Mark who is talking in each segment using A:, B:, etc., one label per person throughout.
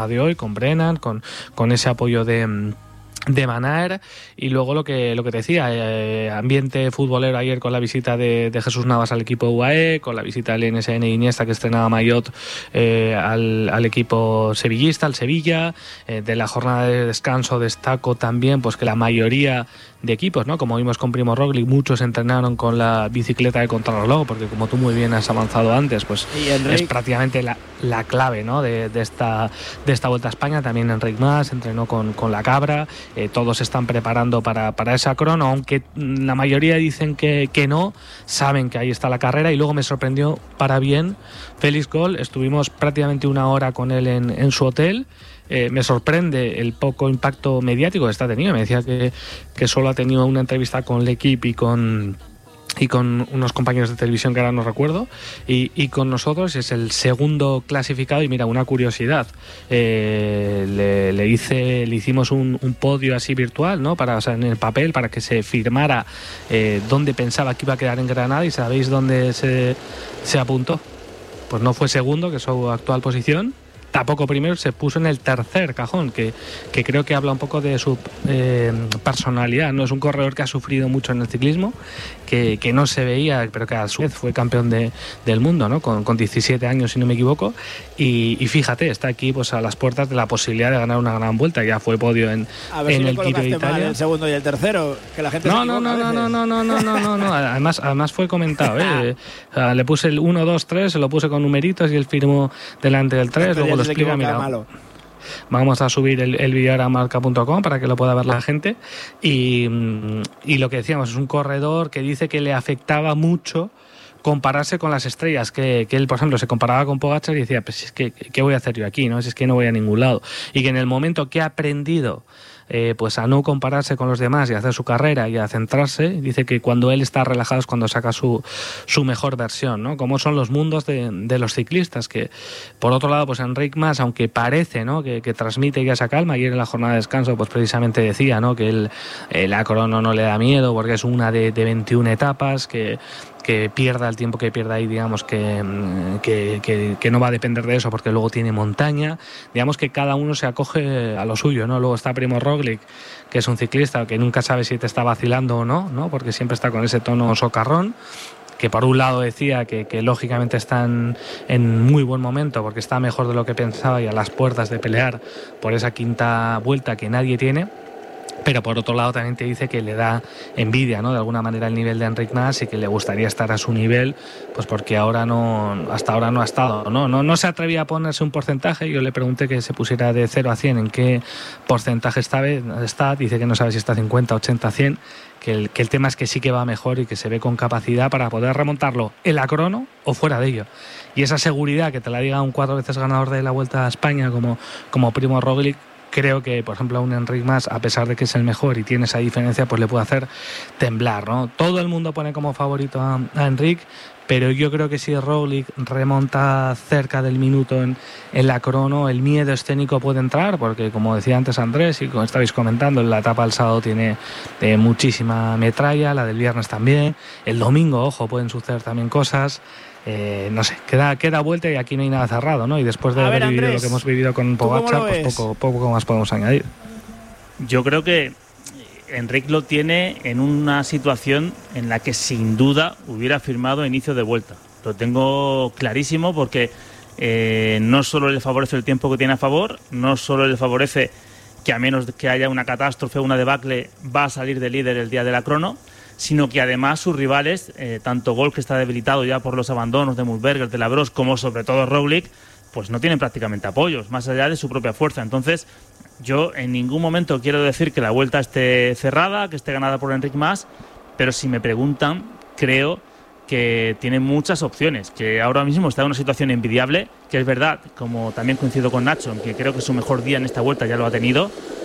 A: de hoy, con Brennan, con ese apoyo de Van Aert, y luego lo que te decía, ambiente futbolero ayer con la visita de Jesús Navas al equipo UAE, con la visita del NSN Iniesta que estrenaba Maillot al equipo sevillista, al Sevilla. De la jornada de descanso destaco también pues que la mayoría de equipos, ¿no? Como vimos con Primo Roglic, muchos entrenaron con la bicicleta de contrarreloj, porque como tú muy bien has avanzado antes, pues es prácticamente la clave, ¿no? de esta Vuelta a España. También Enric Mas entrenó con la Cabra. Todos se están preparando para esa crono, aunque la mayoría dicen que no, saben que ahí está la carrera. Y luego me sorprendió para bien Félix Gol. Estuvimos prácticamente una hora con él en su hotel. Me sorprende el poco impacto mediático que está teniendo. Me decía que solo ha tenido una entrevista con L'Equipe y con unos compañeros de televisión que ahora no recuerdo, y con nosotros. Es el segundo clasificado. Y mira, una curiosidad, le hicimos un podio así virtual, ¿no? O sea, en el papel, para que se firmara dónde pensaba que iba a quedar en Granada. ¿Y sabéis dónde se apuntó? Pues no fue segundo, que es su actual posición. Tampoco primero, se puso en el tercer cajón, que creo que habla un poco de su personalidad. No es un corredor que ha sufrido mucho en el ciclismo, que no se veía, pero que a su vez fue campeón del mundo, ¿no? Con 17 años, si no me equivoco. Y fíjate, está aquí pues a las puertas de la posibilidad de ganar una gran vuelta. Ya fue podio en el Giro de Italia.
B: El segundo y el tercero, que la gente
A: no. Además fue comentado, le puse el 1, 2, 3, se lo puse con numeritos y él firmó delante del 3. Luego lo explica, mira. Vamos a subir el vídeo a marca.com para que lo pueda ver la gente. Y lo que decíamos, es un corredor que dice que le afectaba mucho compararse con las estrellas, que él, por ejemplo, se comparaba con Pogačar y decía, pues es que ¿qué voy a hacer yo aquí? ¿No? Si es que no voy a ningún lado. Y que en el momento que ha aprendido pues a no compararse con los demás y a hacer su carrera y a centrarse, dice que cuando él está relajado es cuando saca su mejor versión, ¿no? Como son los mundos de los ciclistas, que por otro lado, pues Enric Mas, aunque parece, ¿no? que transmite ya esa calma. Ayer en la jornada de descanso pues precisamente decía, ¿no? que la crono no le da miedo porque es una de 21 etapas, que pierda el tiempo que pierda ahí, digamos que no va a depender de eso, porque luego tiene montaña. Digamos que cada uno se acoge a lo suyo, ¿no? Luego está Primo Roglic, que es un ciclista que nunca sabe si te está vacilando o no, porque siempre está con ese tono socarrón, que por un lado decía que lógicamente está en muy buen momento porque está mejor de lo que pensaba y a las puertas de pelear por esa quinta vuelta que nadie tiene. Pero por otro lado también te dice que le da envidia, ¿no? De alguna manera el nivel de Enric Mas, y que le gustaría estar a su nivel, pues porque hasta ahora no ha estado, ¿no? No se atrevía a ponerse un porcentaje. Yo le pregunté que se pusiera de 0 a 100 en qué porcentaje está. Dice que no sabe si está 50, 80, 100, que el tema es que sí que va mejor y que se ve con capacidad para poder remontarlo en la crono o fuera de ello. Y esa seguridad que te la diga un 4 veces ganador de la Vuelta a España como Primo Roglic, creo que, por ejemplo, a un Enric Mas, a pesar de que es el mejor y tiene esa diferencia, pues le puede hacer temblar, ¿no? Todo el mundo pone como favorito a Enric, pero yo creo que si Roglic remonta cerca del minuto en la crono, el miedo escénico puede entrar, porque como decía antes Andrés y como estabais comentando, la etapa del sábado tiene muchísima metralla, la del viernes también, el domingo, ojo, pueden suceder también cosas. No sé, queda vuelta y aquí no hay nada cerrado, ¿no? Y después de haber vivido lo que hemos vivido con Pogačar, pues poco más podemos añadir.
C: Yo creo que Enric lo tiene en una situación en la que sin duda hubiera firmado inicio de vuelta. Lo tengo clarísimo, porque no solo le favorece el tiempo que tiene a favor, no solo le favorece que a menos que haya una catástrofe o una debacle va a salir de líder el día de la crono, sino que además sus rivales, tanto Gol, que está debilitado ya por los abandonos de Musberger, de Labros, como sobre todo Roglic, pues no tienen prácticamente apoyos, más allá de su propia fuerza. Entonces, yo en ningún momento quiero decir que la vuelta esté cerrada, que esté ganada por Enric Mas, pero si me preguntan, creo que tiene muchas opciones, que ahora mismo está en una situación envidiable, que es verdad, como también coincido con Nacho, en que creo que su mejor día en esta vuelta ya lo ha tenido,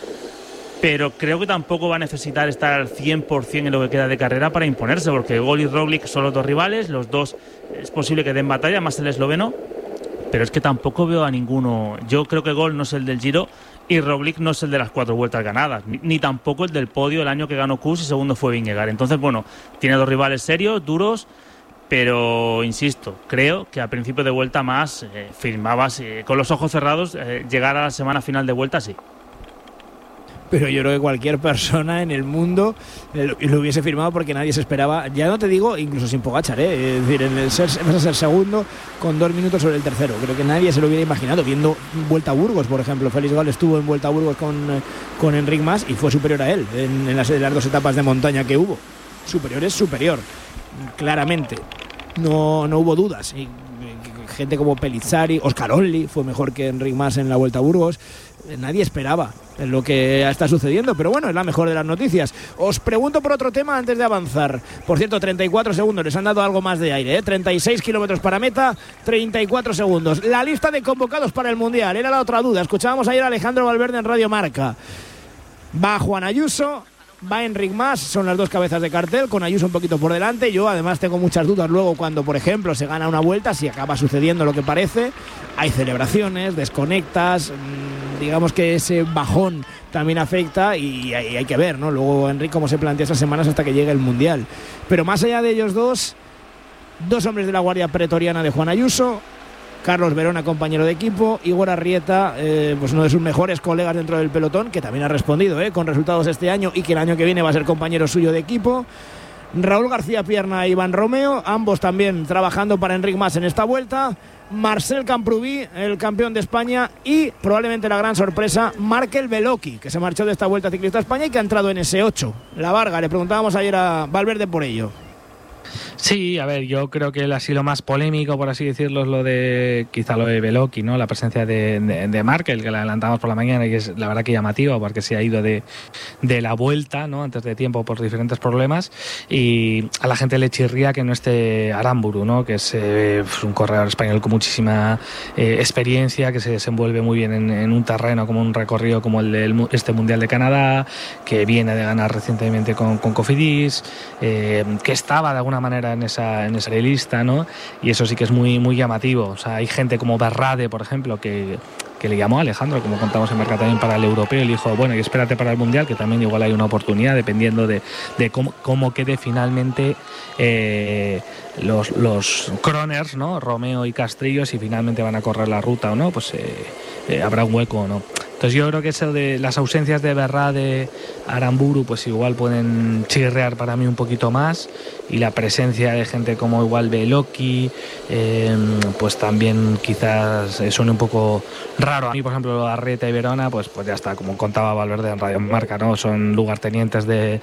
C: pero creo que tampoco va a necesitar estar al 100% en lo que queda de carrera para imponerse, porque Gol y Roglic son los dos rivales, los dos es posible que den batalla, más el esloveno, pero es que tampoco veo a ninguno. Yo creo que Gol no es el del Giro y Roglic no es el de las 4 vueltas ganadas, ni tampoco el del podio el año que ganó Kuss y segundo fue Vingegaard. Entonces, bueno, tiene dos rivales serios, duros, pero insisto, creo que a principio de vuelta más firmabas con los ojos cerrados llegar a la semana final de vuelta, sí.
B: Pero yo creo que cualquier persona en el mundo lo hubiese firmado, porque nadie se esperaba, ya no te digo incluso sin Pogačar, es decir, vas a ser segundo con 2 minutos sobre el tercero. Creo que nadie se lo hubiera imaginado, viendo Vuelta a Burgos, por ejemplo. Félix Gall estuvo en Vuelta a Burgos con Enric Mas y fue superior a él en las 2 etapas de montaña que hubo. Superior es superior, claramente, no hubo dudas. Y gente como Pellizzari, Oscar Onley fue mejor que Enric Mas en la Vuelta a Burgos. Nadie esperaba lo que está sucediendo, pero bueno, es la mejor de las noticias. Os pregunto por otro tema antes de avanzar. Por cierto, 34 segundos, les han dado algo más de aire, 36 kilómetros para meta, 34 segundos. La lista de convocados para el Mundial, era la otra duda. Escuchábamos ayer a Alejandro Valverde en Radio Marca. Va Juan Ayuso, va Enric Mas, son las 2 cabezas de cartel, con Ayuso un poquito por delante. Yo además tengo muchas dudas luego cuando, por ejemplo, se gana una vuelta, si acaba sucediendo lo que parece, hay celebraciones, desconectas, digamos que ese bajón también afecta y hay que ver, ¿no? Luego Enric cómo se plantea esas semanas hasta que llegue el Mundial. Pero más allá de ellos dos hombres de la guardia pretoriana de Juan Ayuso, Carlos Verona, compañero de equipo, Igor Arrieta, pues uno de sus mejores colegas dentro del pelotón, que también ha respondido con resultados este año y que el año que viene va a ser compañero suyo de equipo. Raúl García Pierna e Iván Romeo, ambos también trabajando para Enric Mas en esta vuelta. Marcel Camprubí, el campeón de España, y probablemente la gran sorpresa, Markel Beloki, que se marchó de esta Vuelta Ciclista a España y que ha entrado en S8. La Varga, le preguntábamos ayer a Valverde por ello.
A: Sí, a ver, yo creo que así lo más polémico, por así decirlo, es quizá lo de Beloki, ¿no? La presencia de Markel, que la adelantamos por la mañana y que es la verdad que llamativa porque se ha ido de la vuelta, ¿no? Antes de tiempo por diferentes problemas, y a la gente le chirría que no esté Aramburu, ¿no? Que es un corredor español con muchísima experiencia, que se desenvuelve muy bien en un terreno como un recorrido como el de este Mundial de Canadá, que viene de ganar recientemente con Cofidis, que estaba de alguna manera en esa lista, ¿no? Y eso sí que es muy, muy llamativo. O sea, hay gente como Berrade, por ejemplo, que le llamó a Alejandro, como contamos en Marca también, para el europeo, y le dijo, bueno, y espérate para el Mundial, que también igual hay una oportunidad, dependiendo de cómo quede finalmente los croners, ¿no? Romeo y Castrillo, si finalmente van a correr la ruta o no, pues habrá un hueco o no. Entonces yo creo que eso de las ausencias de Berrade, Aramburu, pues igual pueden chirrear para mí un poquito más, y la presencia de gente como igual Beloki, pues también quizás suene un poco raro. A mí, por ejemplo, Arrieta y Verona, pues ya está, como contaba Valverde en Radio Marca, ¿no? Son lugartenientes de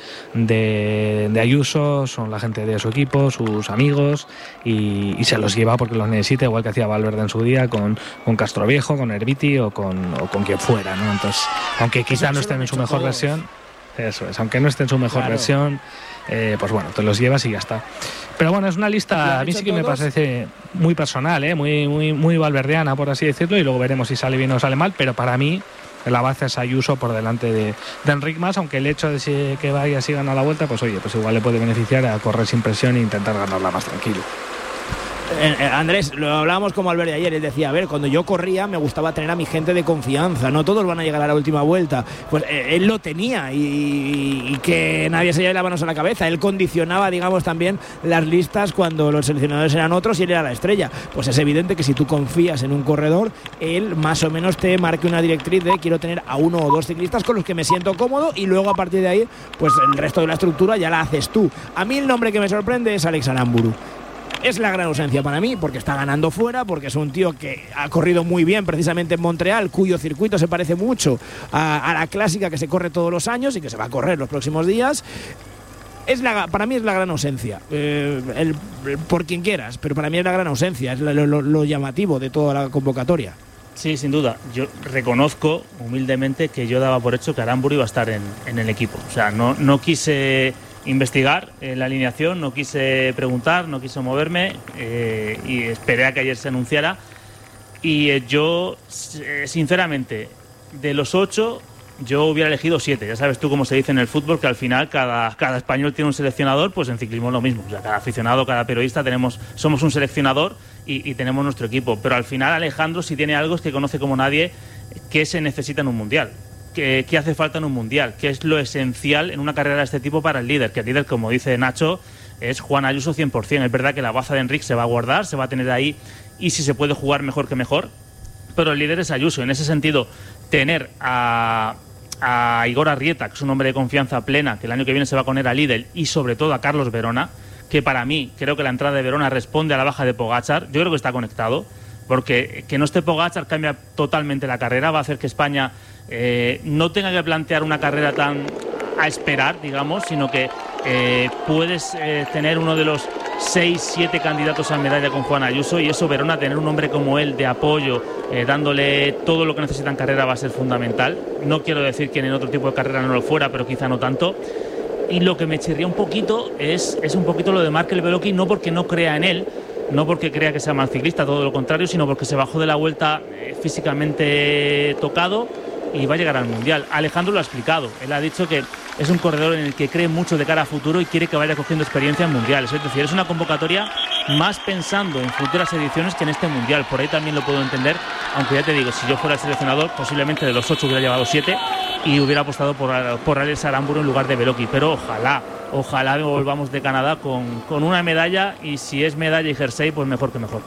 A: Ayuso, son la gente de su equipo, sus amigos, y se los lleva porque los necesita, igual que hacía Valverde en su día con Castroviejo, con Herbiti o con quien fuera, ¿no? Entonces, aunque quizá no estén en su mejor versión, eso es, aunque no esté en su mejor versión, pues bueno, te los llevas y ya está. Pero bueno, es una lista, a mí sí que me parece muy personal, muy, muy, muy valverdeana, por así decirlo, y luego veremos si sale bien o sale mal, pero para mí la base es Ayuso por delante de Enric Mas, aunque el hecho de que vaya así gana la vuelta, pues oye, pues igual le puede beneficiar a correr sin presión e intentar ganarla más tranquilo.
B: Andrés, lo hablábamos con Valverde ayer, él decía, a ver, cuando yo corría me gustaba tener a mi gente de confianza, no todos van a llegar a la última vuelta. Pues él lo tenía y que nadie se lleve las manos a la cabeza. Él condicionaba, digamos, también las listas cuando los seleccionadores eran otros y él era la estrella. Pues es evidente que si tú confías en un corredor, él más o menos te marque una directriz de quiero tener a 1 o 2 ciclistas con los que me siento cómodo, y luego a partir de ahí, pues el resto de la estructura ya la haces tú. A mí el nombre que me sorprende es Alex Aramburu. Es la gran ausencia para mí, porque está ganando fuera, porque es un tío que ha corrido muy bien precisamente en Montreal, cuyo circuito se parece mucho a la clásica que se corre todos los años y que se va a correr los próximos días. Para mí es la gran ausencia, por quien quieras, pero para mí es la gran ausencia, es lo llamativo de toda la convocatoria.
C: Sí, sin duda. Yo reconozco humildemente que yo daba por hecho que Aramburu iba a estar en el equipo. O sea, no quise investigar la alineación, no quise preguntar, no quise moverme, y esperé a que ayer se anunciara. Y yo, sinceramente, de los 8, yo hubiera elegido 7. Ya sabes tú cómo se dice en el fútbol, que al final cada español tiene un seleccionador, pues en ciclismo es lo mismo. O sea, cada aficionado, cada periodista somos un seleccionador y tenemos nuestro equipo. Pero al final Alejandro, si tiene algo, es que conoce como nadie qué se necesita en un mundial. ¿Qué hace falta en un mundial? ¿Qué es lo esencial en una carrera de este tipo para el líder? Que el líder, como dice Nacho, es Juan Ayuso 100%. Es verdad que la baza de Enric se va a guardar, se va a tener ahí, y si se puede jugar mejor que mejor, pero el líder es Ayuso. En ese sentido, tener a Igor Arrieta, que es un hombre de confianza plena, que el año que viene se va a poner a líder, y sobre todo a Carlos Verona, que para mí creo que la entrada de Verona responde a la baja de Pogačar. Yo creo que está conectado, porque que no esté Pogačar cambia totalmente la carrera, va a hacer que España no tenga que plantear una carrera tan a esperar, digamos, sino que puedes tener uno de los 6-7 candidatos a medalla con Juan Ayuso, y eso, Verona, tener un hombre como él de apoyo, dándole todo lo que necesita en carrera, va a ser fundamental. No quiero decir que en otro tipo de carrera no lo fuera, pero quizá no tanto. Y lo que me chirría un poquito es un poquito lo de Markel Beloki, no porque no crea en él, no porque crea que sea mal ciclista, todo lo contrario, sino porque se bajó de la Vuelta físicamente tocado y va a llegar al Mundial. Alejandro lo ha explicado, él ha dicho que es un corredor en el que cree mucho de cara a futuro y quiere que vaya cogiendo experiencia en mundiales. Es decir, es una convocatoria más pensando en futuras ediciones que en este Mundial. Por ahí también lo puedo entender, aunque ya te digo, si yo fuera el seleccionador, posiblemente de los 8 hubiera llevado 7 y hubiera apostado por Alex Aramburu en lugar de Beloki. Pero ojalá volvamos de Canadá con una medalla, y si es medalla y jersey, pues mejor que mejor.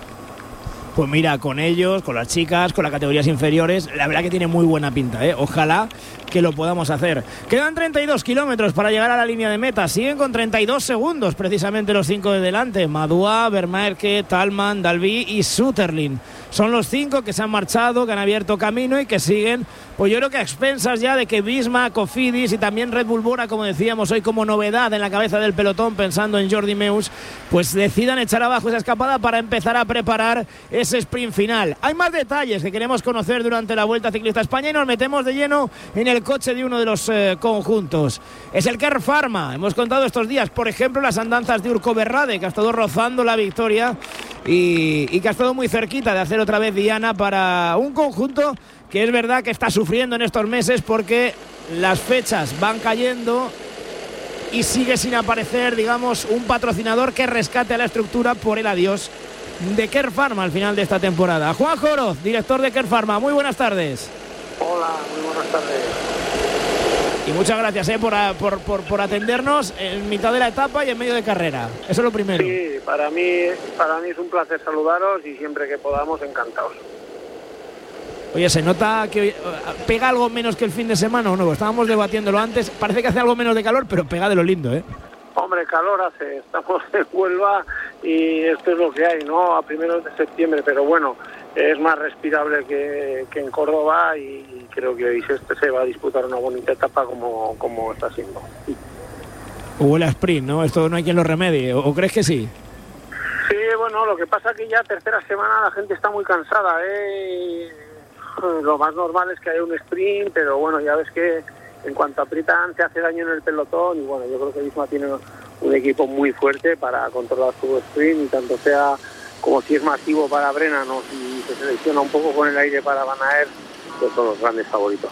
B: Pues mira, con ellos, con las chicas, con las categorías inferiores, la verdad que tiene muy buena pinta, ¿eh? Ojalá que lo podamos hacer. Quedan 32 kilómetros para llegar a la línea de meta. Siguen con 32 segundos precisamente los 5 de delante. Madua, Vermaerke, Talman, Dalby y Sutterlin. Son los 5 que se han marchado, que han abierto camino y que siguen, pues yo creo que a expensas ya de que Visma, Cofidis y también Red Bull Bora, como decíamos hoy como novedad en la cabeza del pelotón, pensando en Jordi Meus, pues decidan echar abajo esa escapada para empezar a preparar ese sprint final. Hay más detalles que queremos conocer durante la Vuelta Ciclista España y nos metemos de lleno en el coche de uno de los conjuntos. Es el Kern Pharma. Hemos contado estos días, por ejemplo, las andanzas de Urko Berrade, que ha estado rozando la victoria y que ha estado muy cerquita de hacer otra vez diana para un conjunto que es verdad que está sufriendo en estos meses porque las fechas van cayendo y sigue sin aparecer, digamos, un patrocinador que rescate a la estructura por el adiós de Kern Pharma al final de esta temporada. Juan Joroz, director de Kern Pharma, muy buenas tardes.
D: Hola, muy buenas tardes.
B: Y muchas gracias por atendernos en mitad de la etapa y en medio de carrera. Eso es lo primero.
D: Sí, para mí es un placer saludaros y siempre que podamos, encantados.
B: Oye, ¿se nota que pega algo menos que el fin de semana o no? Estábamos debatiéndolo antes. Parece que hace algo menos de calor, pero pega de lo lindo, ¿eh?
D: Hombre, calor hace. Estamos en Huelva y esto es lo que hay, ¿no? A primeros de septiembre, pero bueno, es más respirable que en Córdoba y creo que hoy se va a disputar una bonita etapa como está siendo.
B: Huele a sprint, ¿no? Esto no hay quien lo remedie. ¿O crees que sí?
D: Sí, bueno, lo que pasa es que ya tercera semana la gente está muy cansada, ¿eh? Lo más normal es que haya un sprint, pero bueno, ya ves que en cuanto aprietan se hace daño en el pelotón y bueno, yo creo que Visma tiene un equipo muy fuerte para controlar su sprint y tanto sea como si es masivo para Brennan o si se selecciona un poco con el aire para Van Aert, pues son los grandes favoritos.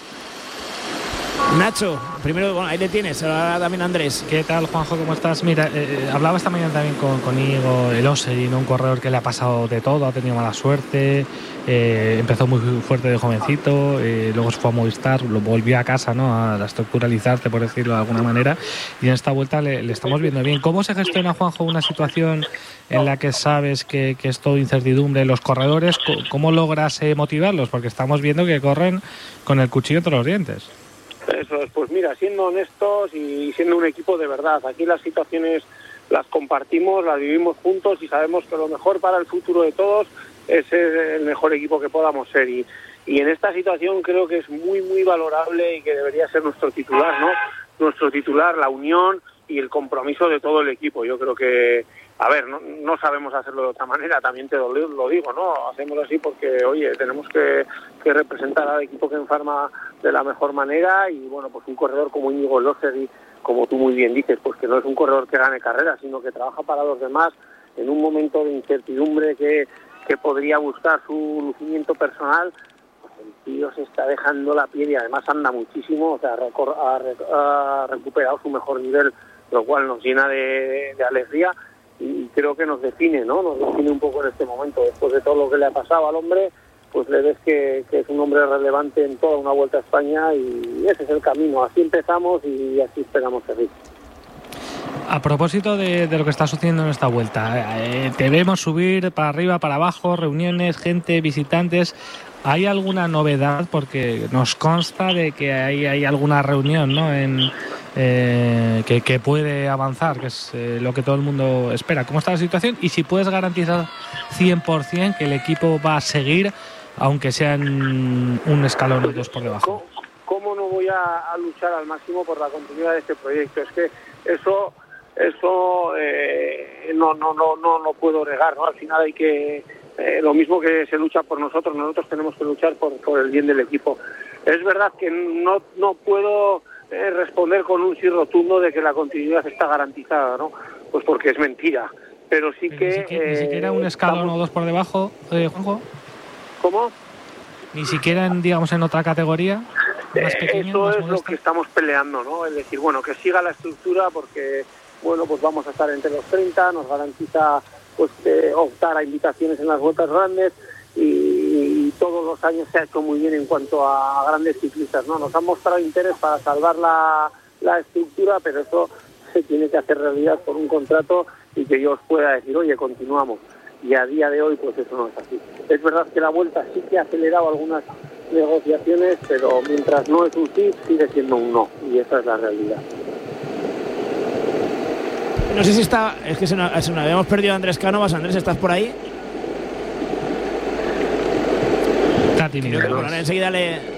B: Nacho, primero, bueno, ahí le tienes, ahora también Andrés.
A: ¿Qué tal, Juanjo? ¿Cómo estás? Mira, hablaba esta mañana también con Íñigo Elosegui, ¿no? Un corredor que le ha pasado de todo, ha tenido mala suerte, empezó muy fuerte de jovencito, luego se fue a Movistar, lo volvió a casa, ¿no? A estructuralizarse, por decirlo de alguna manera, y en esta vuelta le estamos viendo bien. ¿Cómo se gestiona, Juanjo, una situación en la que sabes que es todo incertidumbre los corredores? ¿Cómo logras motivarlos? Porque estamos viendo que corren con el cuchillo entre los dientes.
D: Eso es, pues mira, siendo honestos y siendo un equipo de verdad. Aquí las situaciones las compartimos, las vivimos juntos y sabemos que lo mejor para el futuro de todos es ser el mejor equipo que podamos ser. Y en esta situación creo que es muy, muy valorable y que debería ser nuestro titular, ¿no? Nuestro titular, la unión y el compromiso de todo el equipo. Yo creo que, a ver, no sabemos hacerlo de otra manera, también te lo digo, ¿no? Hacemos así porque, oye, tenemos que representar al equipo Kern Pharma de la mejor manera y, bueno, pues un corredor como Íñigo Elosegui, como tú muy bien dices, pues que no es un corredor que gane carreras, sino que trabaja para los demás en un momento de incertidumbre que podría buscar su lucimiento personal. Pues el tío se está dejando la piel y además anda muchísimo, o sea, ha recuperado su mejor nivel, lo cual nos llena de alegría y creo que nos define, ¿no? Nos define un poco en este momento. Después de todo lo que le ha pasado al hombre, pues le ves que es un hombre relevante en toda una Vuelta a España y ese es el camino. Así empezamos y así esperamos seguir.
A: A propósito de lo que está sucediendo en esta vuelta, te vemos subir para arriba, para abajo, reuniones, gente, visitantes. ¿Hay alguna novedad? Porque nos consta de que hay alguna reunión, ¿no? Que puede avanzar, que es lo que todo el mundo espera. ¿Cómo está la situación? Y si puedes garantizar 100% que el equipo va a seguir, aunque sean un escalón o dos por debajo.
D: ¿Cómo no voy a luchar al máximo por la continuidad de este proyecto? Es que eso no puedo negar, ¿no? Al final hay que lo mismo que se lucha por nosotros tenemos que luchar por el bien del equipo. Es verdad que no puedo responder con un sí rotundo de que la continuidad está garantizada, ¿no? Pues porque es mentira. Pero sí que
A: ni siquiera un escalón o dos por debajo, Juanjo.
D: ¿Cómo?
A: Ni siquiera en otra categoría. Más pequeña,
D: eso
A: más
D: es
A: modesta.
D: Lo que estamos peleando, ¿no? Es decir, bueno, que siga la estructura porque, bueno, pues vamos a estar entre los 30, nos garantiza pues optar a invitaciones en las vueltas grandes y todos los años se ha hecho muy bien en cuanto a grandes ciclistas, ¿no? Nos han mostrado interés para salvar la estructura, pero eso se tiene que hacer realidad por un contrato y que yo os pueda decir, oye, continuamos. Y a día de hoy, pues eso no es así. Es verdad que la Vuelta sí que ha acelerado algunas negociaciones, pero mientras no es un sí, sigue siendo un no, y esa es la realidad.
B: No sé si está... Es que se nos habíamos perdido a Andrés Cánovas. Andrés, ¿estás por ahí?
A: Está tímido.
B: Ahora enseguida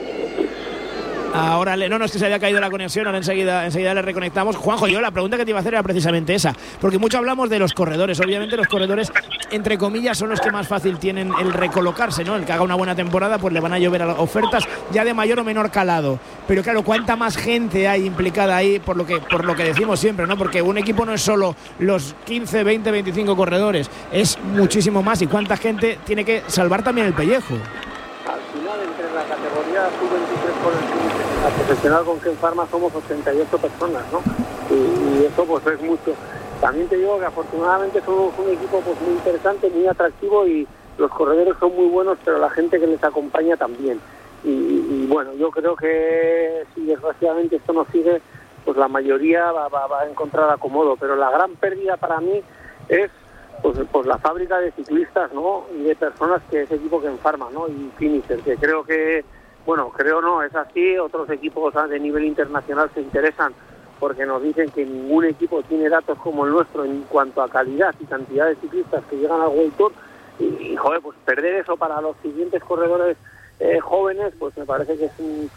B: no, es que se había caído la conexión, ahora enseguida le reconectamos. Juanjo, yo la pregunta que te iba a hacer era precisamente esa, porque mucho hablamos de los corredores. Obviamente los corredores, entre comillas, son los que más fácil tienen el recolocarse, ¿no? El que haga una buena temporada, pues le van a llover ofertas ya de mayor o menor calado. Pero claro, ¿cuánta más gente hay implicada ahí? Por lo que decimos siempre, ¿no? Porque un equipo no es solo los 15, 20, 25 corredores, es muchísimo más. ¿Y cuánta gente tiene que salvar también el pellejo?
D: Al final, entre la categoría sub-23 con el la profesional con Ken Pharma somos 88 personas, ¿no? Y eso pues es mucho. También te digo que afortunadamente somos un equipo pues muy interesante, muy atractivo y los corredores son muy buenos, pero la gente que les acompaña también. Y bueno, yo creo que si desgraciadamente esto no sigue, pues la mayoría va a encontrar acomodo, pero la gran pérdida para mí es pues la fábrica de ciclistas, ¿no? Y de personas que ese equipo Ken Pharma, ¿no? Y Finisher, que creo que, bueno, no, es así, otros equipos de nivel internacional se interesan porque nos dicen que ningún equipo tiene datos como el nuestro en cuanto a calidad y cantidad de ciclistas que llegan al World Tour y joder, pues perder eso para los siguientes corredores jóvenes, pues me parece que es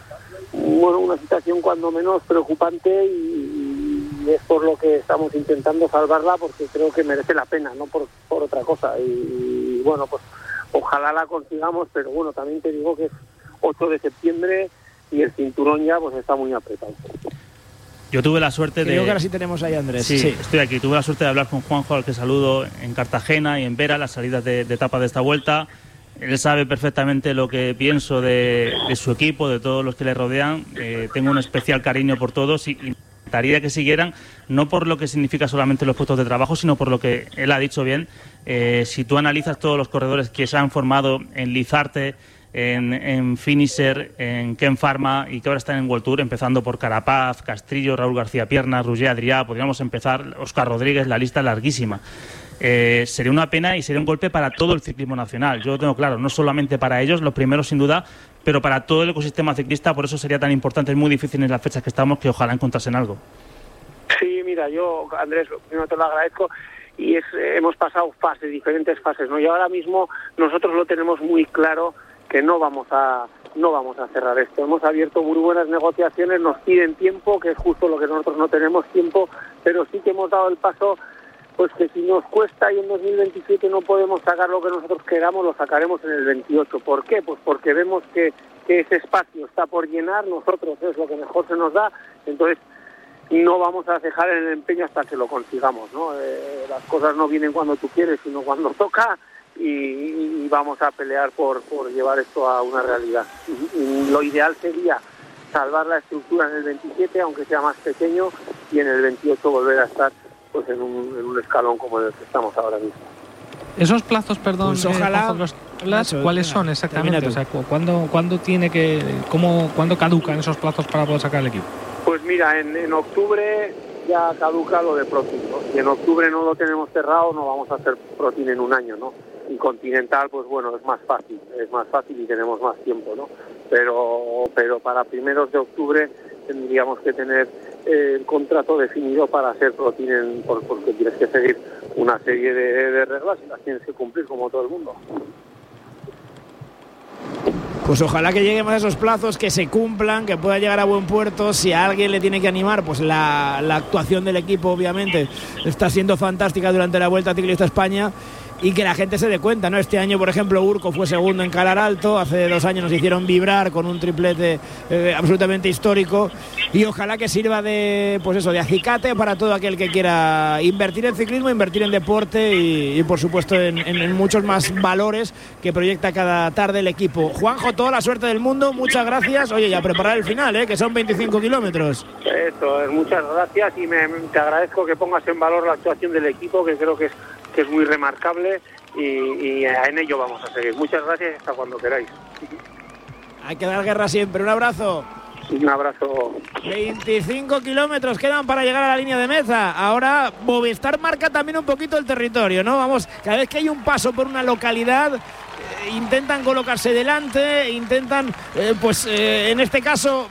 D: una situación cuando menos preocupante y es por lo que estamos intentando salvarla porque creo que merece la pena, no por otra cosa y bueno, pues ojalá la consigamos, pero bueno, también te digo que es 8 de septiembre y el cinturón ya pues está muy apretado.
C: Yo tuve la suerte
B: Creo que ahora sí tenemos ahí a Andrés.
C: Sí, estoy aquí. Tuve la suerte de hablar con Juanjo, al que saludo en Cartagena y en Vera, las salidas de etapa de esta vuelta. Él sabe perfectamente lo que pienso de su equipo, de todos los que le rodean. Tengo un especial cariño por todos y me gustaría que siguieran, no por lo que significa solamente los puestos de trabajo, sino por lo que él ha dicho bien. Si tú analizas todos los corredores que se han formado en Lizarte, en Finisher, en Ken Pharma y que ahora están en World Tour, empezando por Carapaz, Castrillo, Raúl García Piernas, Roger Adrià, podríamos empezar, Óscar Rodríguez, la lista es larguísima. Sería una pena y sería un golpe para todo el ciclismo nacional. Yo lo tengo claro, no solamente para ellos, los primeros sin duda, pero para todo el ecosistema ciclista. Por eso sería tan importante, es muy difícil en las fechas que estamos, que ojalá encontrasen algo.
D: Sí, mira, yo, Andrés, primero te lo agradezco y hemos pasado diferentes fases, ¿no? Y ahora mismo nosotros lo tenemos muy claro que no vamos a cerrar esto. Hemos abierto muy buenas negociaciones, nos piden tiempo, que es justo lo que nosotros no tenemos tiempo, pero sí que hemos dado el paso, pues que si nos cuesta y en 2027 no podemos sacar lo que nosotros queramos, lo sacaremos en el 28. ¿Por qué? Pues porque vemos que ese espacio está por llenar, nosotros es lo que mejor se nos da, entonces no vamos a dejar el empeño hasta que lo consigamos, ¿no? Las cosas no vienen cuando tú quieres, sino cuando toca. Y vamos a pelear por llevar esto a una realidad. Y lo ideal sería salvar la estructura en el 27, aunque sea más pequeño, y en el 28 volver a estar pues en un escalón como el que estamos ahora mismo.
A: Esos plazos, perdón,
B: pues ojalá,
A: ¿cuáles son exactamente? O sea, ¿cuándo caducan esos plazos para poder sacar el equipo?
D: Pues mira, en octubre ya caduca lo de Pro Team, ¿no? Si en octubre no lo tenemos cerrado, no vamos a hacer Pro Team en un año, ¿no? Y Continental, pues bueno, es más fácil y tenemos más tiempo, ¿no? Pero para primeros de octubre tendríamos que tener el contrato definido para ser Pro Team, porque tienes que seguir una serie de reglas y las tienes que cumplir como todo el mundo.
B: Pues ojalá que lleguemos a esos plazos, que se cumplan, que pueda llegar a buen puerto. Si a alguien le tiene que animar, pues la actuación del equipo obviamente está siendo fantástica durante la Vuelta Ciclista España, y que la gente se dé cuenta, ¿no? Este año, por ejemplo, Urco fue segundo en Calar Alto, hace 2 años nos hicieron vibrar con un triplete absolutamente histórico, y ojalá que sirva de, pues eso, de acicate para todo aquel que quiera invertir en ciclismo, invertir en deporte y por supuesto en muchos más valores que proyecta cada tarde el equipo. Juanjo, toda la suerte del mundo, muchas gracias. Oye, y a preparar el final, que son 25 kilómetros.
D: Eso es, muchas gracias, y te agradezco que pongas en valor la actuación del equipo, que creo que es muy remarcable, y en ello vamos a seguir. Muchas gracias y hasta cuando queráis.
B: Hay que dar guerra siempre. Un abrazo.
D: Un abrazo.
B: 25 kilómetros quedan para llegar a la línea de meta. Ahora Movistar marca también un poquito el territorio, ¿no? Vamos, cada vez que hay un paso por una localidad, intentan colocarse delante, intentan, en este caso,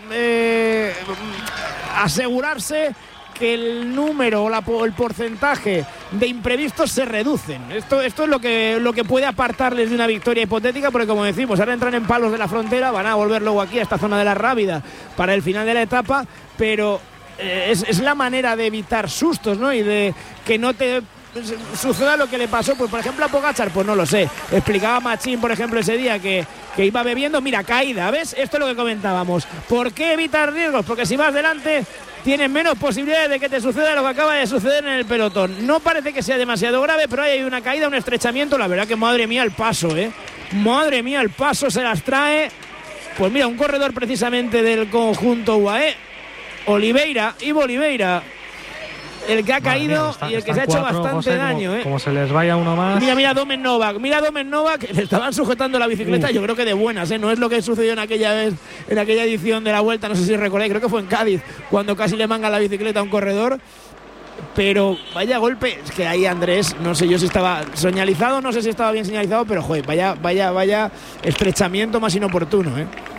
B: asegurarse que el número o el porcentaje de imprevistos se reducen. Esto es lo que puede apartarles de una victoria hipotética, porque como decimos, ahora entran en Palos de la Frontera, van a volver luego aquí a esta zona de la Rábida para el final de la etapa, pero es la manera de evitar sustos, ¿no? Y de que no te suceda lo que le pasó, pues por ejemplo a Pogačar, pues no lo sé. Explicaba Machín, por ejemplo, ese día que iba bebiendo, mira, caída, ¿ves? Esto es lo que comentábamos. ¿Por qué evitar riesgos? Porque si vas delante tienes menos posibilidades de que te suceda lo que acaba de suceder en el pelotón. No parece que sea demasiado grave, pero ahí hay una caída, un estrechamiento. La verdad que madre mía el paso, madre mía el paso se las trae. Pues mira, un corredor precisamente del conjunto UAE, Ivo Oliveira, el que ha caído y el que se ha hecho bastante daño.
A: Como se les vaya uno más.
B: Mira Domen Novak, le estaban sujetando la bicicleta, yo creo que de buenas, no es lo que sucedió en aquella vez, en aquella edición de la Vuelta, no sé si recordáis, creo que fue en Cádiz, cuando casi le manga la bicicleta a un corredor. Pero vaya golpe, es que ahí Andrés, no sé yo si estaba señalizado, no sé si estaba bien señalizado, pero joder, vaya estrechamiento más inoportuno,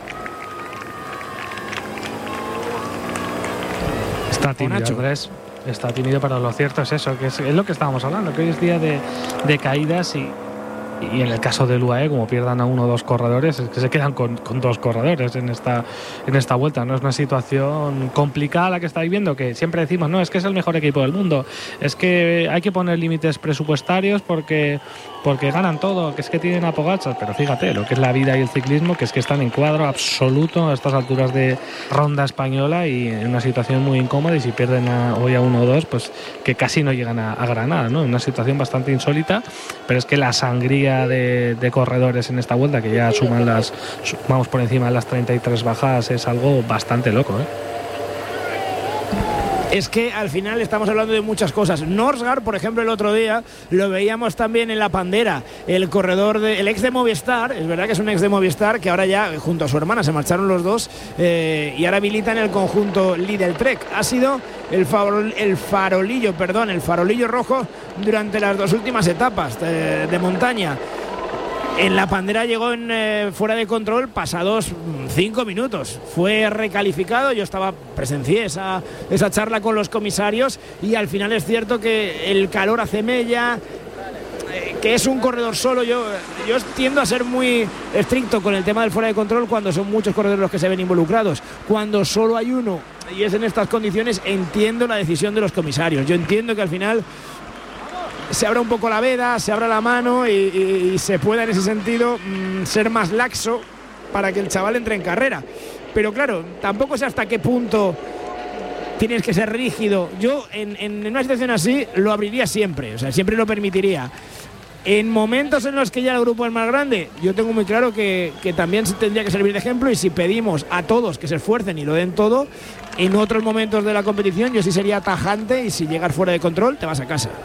A: Está tímido, Andrés. Está tímido, pero lo cierto es eso, que es lo que estábamos hablando, que hoy es día de caídas y en el caso del UAE, como pierdan a 1 o 2 corredores, es que se quedan con 2 corredores en esta vuelta. No es una situación complicada la que está viviendo, que siempre decimos, no, es que es el mejor equipo del mundo, es que hay que poner límites presupuestarios porque ganan todo, que es que tienen a Pogačar, pero fíjate lo que es la vida y el ciclismo, que es que están en cuadro absoluto a estas alturas de ronda española y en una situación muy incómoda, y si pierden hoy a 1 o 2, pues que casi no llegan a Granada, ¿no? Una situación bastante insólita, pero es que la sangría de corredores en esta vuelta, que ya suman vamos por encima de las 33 bajadas, es algo bastante loco,
B: Es que al final estamos hablando de muchas cosas. Norsgaard, por ejemplo, el otro día lo veíamos también en la Pandera, el corredor el ex de Movistar, es verdad que es un ex de Movistar, que ahora ya junto a su hermana se marcharon los dos, y ahora milita en el conjunto Lidl Trek. Ha sido el farolillo rojo durante las 2 últimas etapas de montaña. En la Pandera llegó fuera de control pasados 5 minutos. Fue recalificado, yo presencié esa charla con los comisarios, y al final es cierto que el calor hace mella, que es un corredor solo. Yo tiendo a ser muy estricto con el tema del fuera de control cuando son muchos corredores los que se ven involucrados. Cuando solo hay uno y es en estas condiciones, entiendo la decisión de los comisarios. Yo entiendo que al final se abra un poco la veda, se abra la mano y se pueda en ese sentido ser más laxo para que el chaval entre en carrera. Pero claro, tampoco sé hasta qué punto tienes que ser rígido. Yo en una situación así lo abriría siempre, o sea, siempre lo permitiría. En momentos en los que ya el grupo es más grande, yo tengo muy claro que también tendría que servir de ejemplo, y si pedimos a todos que se esfuercen y lo den todo, en otros momentos de la competición yo sí sería tajante, y si llegas fuera de control te vas a casa.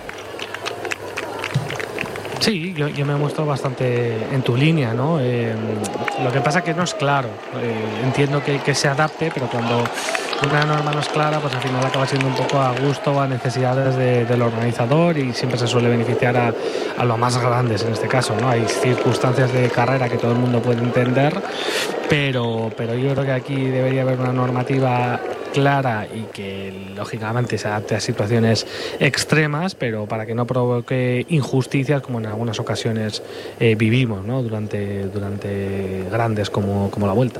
A: Sí, yo me muestro bastante en tu línea, ¿no? Lo que pasa es que no es claro. Entiendo que se adapte, pero cuando una norma no es clara, pues al final acaba siendo un poco a gusto o a necesidades del organizador, y siempre se suele beneficiar a los más grandes en este caso, ¿no? Hay circunstancias de carrera que todo el mundo puede entender, pero yo creo que aquí debería haber una normativa clara y que lógicamente se adapte a situaciones extremas, pero para que no provoque injusticias como en algunas ocasiones vivimos, ¿no? durante grandes como la Vuelta.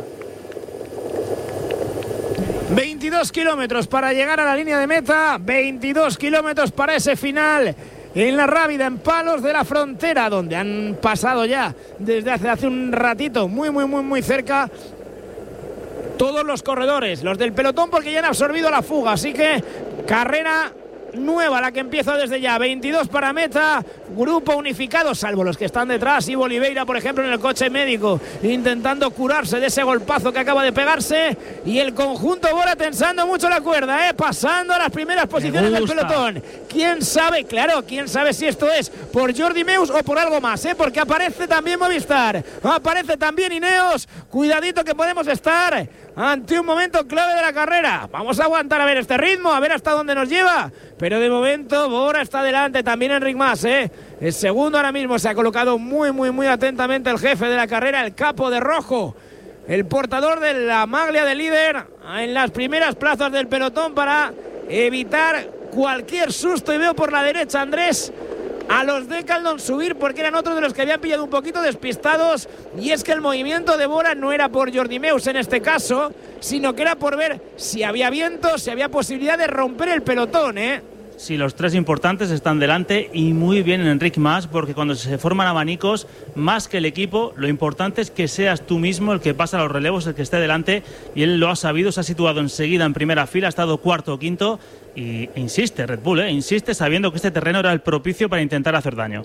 B: 22 kilómetros para llegar a la línea de meta, 22 kilómetros para ese final en La Rábida, en Palos de la Frontera, donde han pasado ya desde hace un ratito muy cerca todos los corredores, los del pelotón, porque ya han absorbido la fuga, así que carrera nueva la que empieza desde ya. 22 para meta, grupo unificado, salvo los que están detrás. Ivo Oliveira, por ejemplo, en el coche médico, intentando curarse de ese golpazo que acaba de pegarse, y el conjunto Bora tensando mucho la cuerda, pasando a las primeras posiciones del pelotón. Quién sabe si esto es por Jordi Meus o por algo más, porque aparece también Movistar, aparece también Ineos. Cuidadito que podemos estar ante un momento clave de la carrera. Vamos a aguantar a ver este ritmo, a ver hasta dónde nos lleva, pero de momento Bora está delante, también Enric Mas, el segundo ahora mismo. Se ha colocado muy atentamente el jefe de la carrera, el capo de rojo, el portador de la maglia de líder, en las primeras plazas del pelotón para evitar cualquier susto. Y veo por la derecha, Andrés, a los Decathlon subir, porque eran otros de los que habían pillado un poquito despistados, y es que el movimiento de Bora no era por Jordi Meus en este caso, sino que era por ver si había viento, si había posibilidad de romper el pelotón,
C: Sí, los tres importantes están delante, y muy bien en Enric Mas, porque cuando se forman abanicos, más que el equipo, lo importante es que seas tú mismo el que pasa los relevos, el que esté delante, y él lo ha sabido, se ha situado enseguida en primera fila, ha estado cuarto o quinto, y insiste Red Bull, insiste, sabiendo que este terreno era el propicio para intentar hacer daño.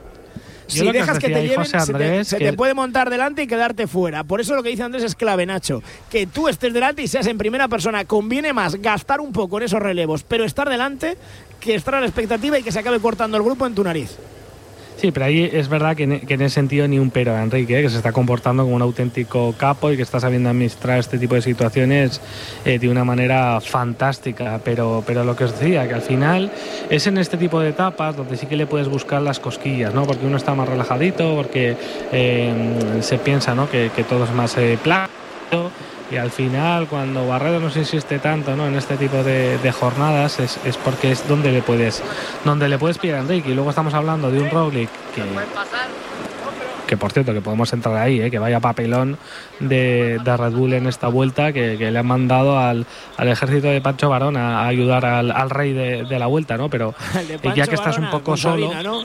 B: Si dejas que te lleven, se te puede montar delante y quedarte fuera. Por eso lo que dice Andrés es clave, Nacho. Que tú estés delante y seas en primera persona. Conviene más gastar un poco en esos relevos, pero estar delante, que estar a la expectativa y que se acabe cortando el grupo en tu nariz.
A: Sí, pero ahí es verdad que en ese sentido ni un pero a Enrique, que se está comportando como un auténtico capo y que está sabiendo administrar este tipo de situaciones de una manera fantástica. Pero lo que os decía, que al final es en este tipo de etapas donde sí que le puedes buscar las cosquillas, ¿no? Porque uno está más relajadito, porque se piensa, ¿no?, que todo es más plano. Y al final, cuando Barredo nos insiste tanto, ¿no?, en este tipo de jornadas, es porque es donde le puedes pillar a Enrique. Y luego estamos hablando de un Roglic que por cierto, que podemos entrar ahí, que vaya papelón de Red Bull en esta Vuelta, que le han mandado al ejército de Pancho Varón a ayudar al rey de la Vuelta, ¿no? Pero ya que estás un poco solo, Sabina, ¿no?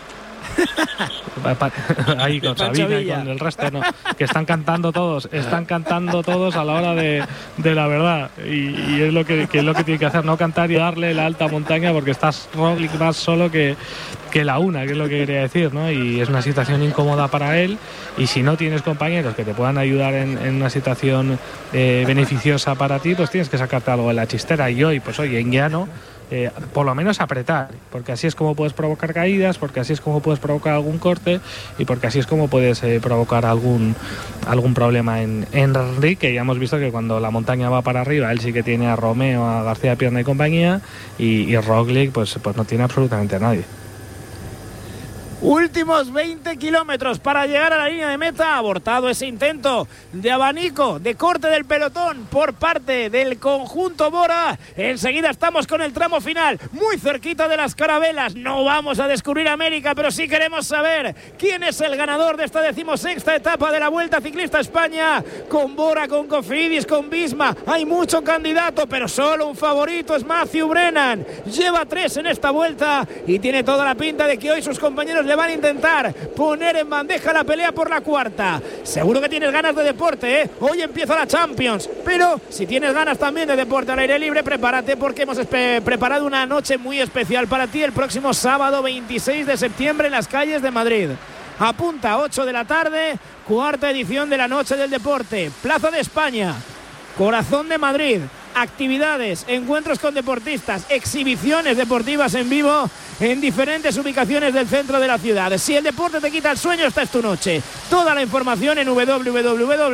A: Ahí con Sabina y con el resto, ¿no?, que están cantando todos a la hora de la verdad, y es lo que tiene que hacer, no cantar y darle la alta montaña, porque estás Roglic más solo que la una, que es lo que quería decir, ¿no? Y es una situación incómoda para él, y si no tienes compañeros que te puedan ayudar en una situación beneficiosa para ti, pues tienes que sacarte algo de la chistera. Y hoy, pues oye, en llano, por lo menos apretar, porque así es como puedes provocar caídas, porque así es como puedes provocar algún corte, y porque así es como puedes provocar algún problema en Enrique. Ya hemos visto que cuando la montaña va para arriba, él sí que tiene a Romeo, a García Pierna y compañía, y Roglic pues no tiene absolutamente a nadie.
B: Últimos 20 kilómetros para llegar a la línea de meta. Abortado ese intento de abanico, de corte del pelotón por parte del conjunto Bora. Enseguida estamos con el tramo final, muy cerquita de las carabelas. No vamos a descubrir América, pero sí queremos saber quién es el ganador de esta 16ª etapa de la Vuelta Ciclista España. Con Bora, con Cofidis, con Visma, hay mucho candidato, pero solo un favorito es Matthew Brennan. Lleva 3 en esta Vuelta y tiene toda la pinta de que hoy sus compañeros le van a intentar poner en bandeja la pelea por la cuarta. Seguro que tienes ganas de deporte, Hoy empieza la Champions, pero si tienes ganas también de deporte al aire libre, prepárate, porque hemos preparado una noche muy especial para ti el próximo sábado 26 de septiembre en las calles de Madrid. Apunta, 8 de la tarde, cuarta edición de la Noche del Deporte, Plaza de España, corazón de Madrid. Actividades, encuentros con deportistas, exhibiciones deportivas en vivo en diferentes ubicaciones del centro de la ciudad. Si el deporte te quita el sueño, esta es tu noche. Toda la información en www.nochedeldeporte.es.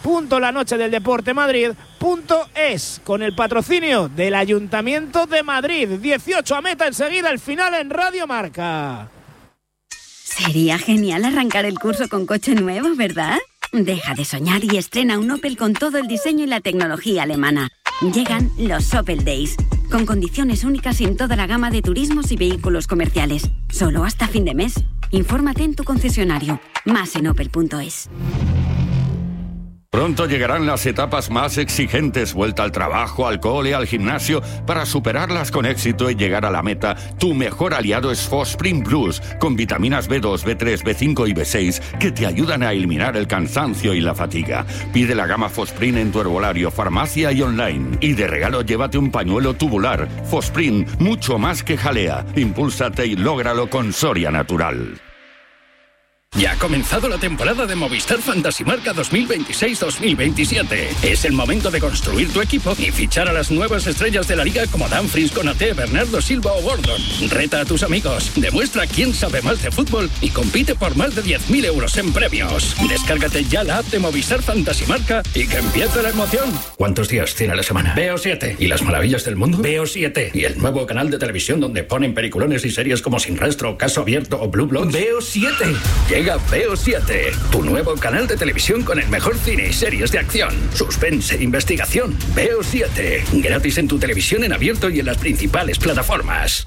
B: www.lanochedeldeportemadrid.es, con el patrocinio del Ayuntamiento de Madrid. 18 a meta enseguida, el final en Radio Marca.
E: Sería genial arrancar el curso con coche nuevo, ¿verdad? Deja de soñar y estrena un Opel con todo el diseño y la tecnología alemana. Llegan los Opel Days, con condiciones únicas en toda la gama de turismos y vehículos comerciales. Solo hasta fin de mes. Infórmate en tu concesionario. Más en opel.es.
F: Pronto llegarán las etapas más exigentes, vuelta al trabajo, al cole, al gimnasio. Para superarlas con éxito y llegar a la meta, tu mejor aliado es Fosprin Plus, con vitaminas B2, B3, B5 y B6 que te ayudan a eliminar el cansancio y la fatiga. Pide la gama Fosprin en tu herbolario, farmacia y online. Y de regalo llévate un pañuelo tubular. Fosprin, mucho más que jalea. Impúlsate y lógralo con Soria Natural.
G: Ya ha comenzado la temporada de Movistar Fantasy Marca 2026-2027. Es el momento de construir tu equipo y fichar a las nuevas estrellas de la liga como Dumfries, Konaté, Bernardo Silva o Gordon. Reta a tus amigos, demuestra quién sabe más de fútbol y compite por más de 10.000 euros en premios. Descárgate ya la app de Movistar Fantasy Marca y que empiece la emoción. ¿Cuántos días tiene la semana? Veo 7. ¿Y las maravillas del mundo? Veo 7. ¿Y el nuevo canal de televisión donde ponen peliculones y series como Sin Rastro, Caso Abierto o Blue Bloods? Veo 7. Llega Veo 7, tu nuevo canal de televisión con el mejor cine y series de acción, suspense e investigación. Veo 7, gratis en tu televisión en abierto y en las principales plataformas.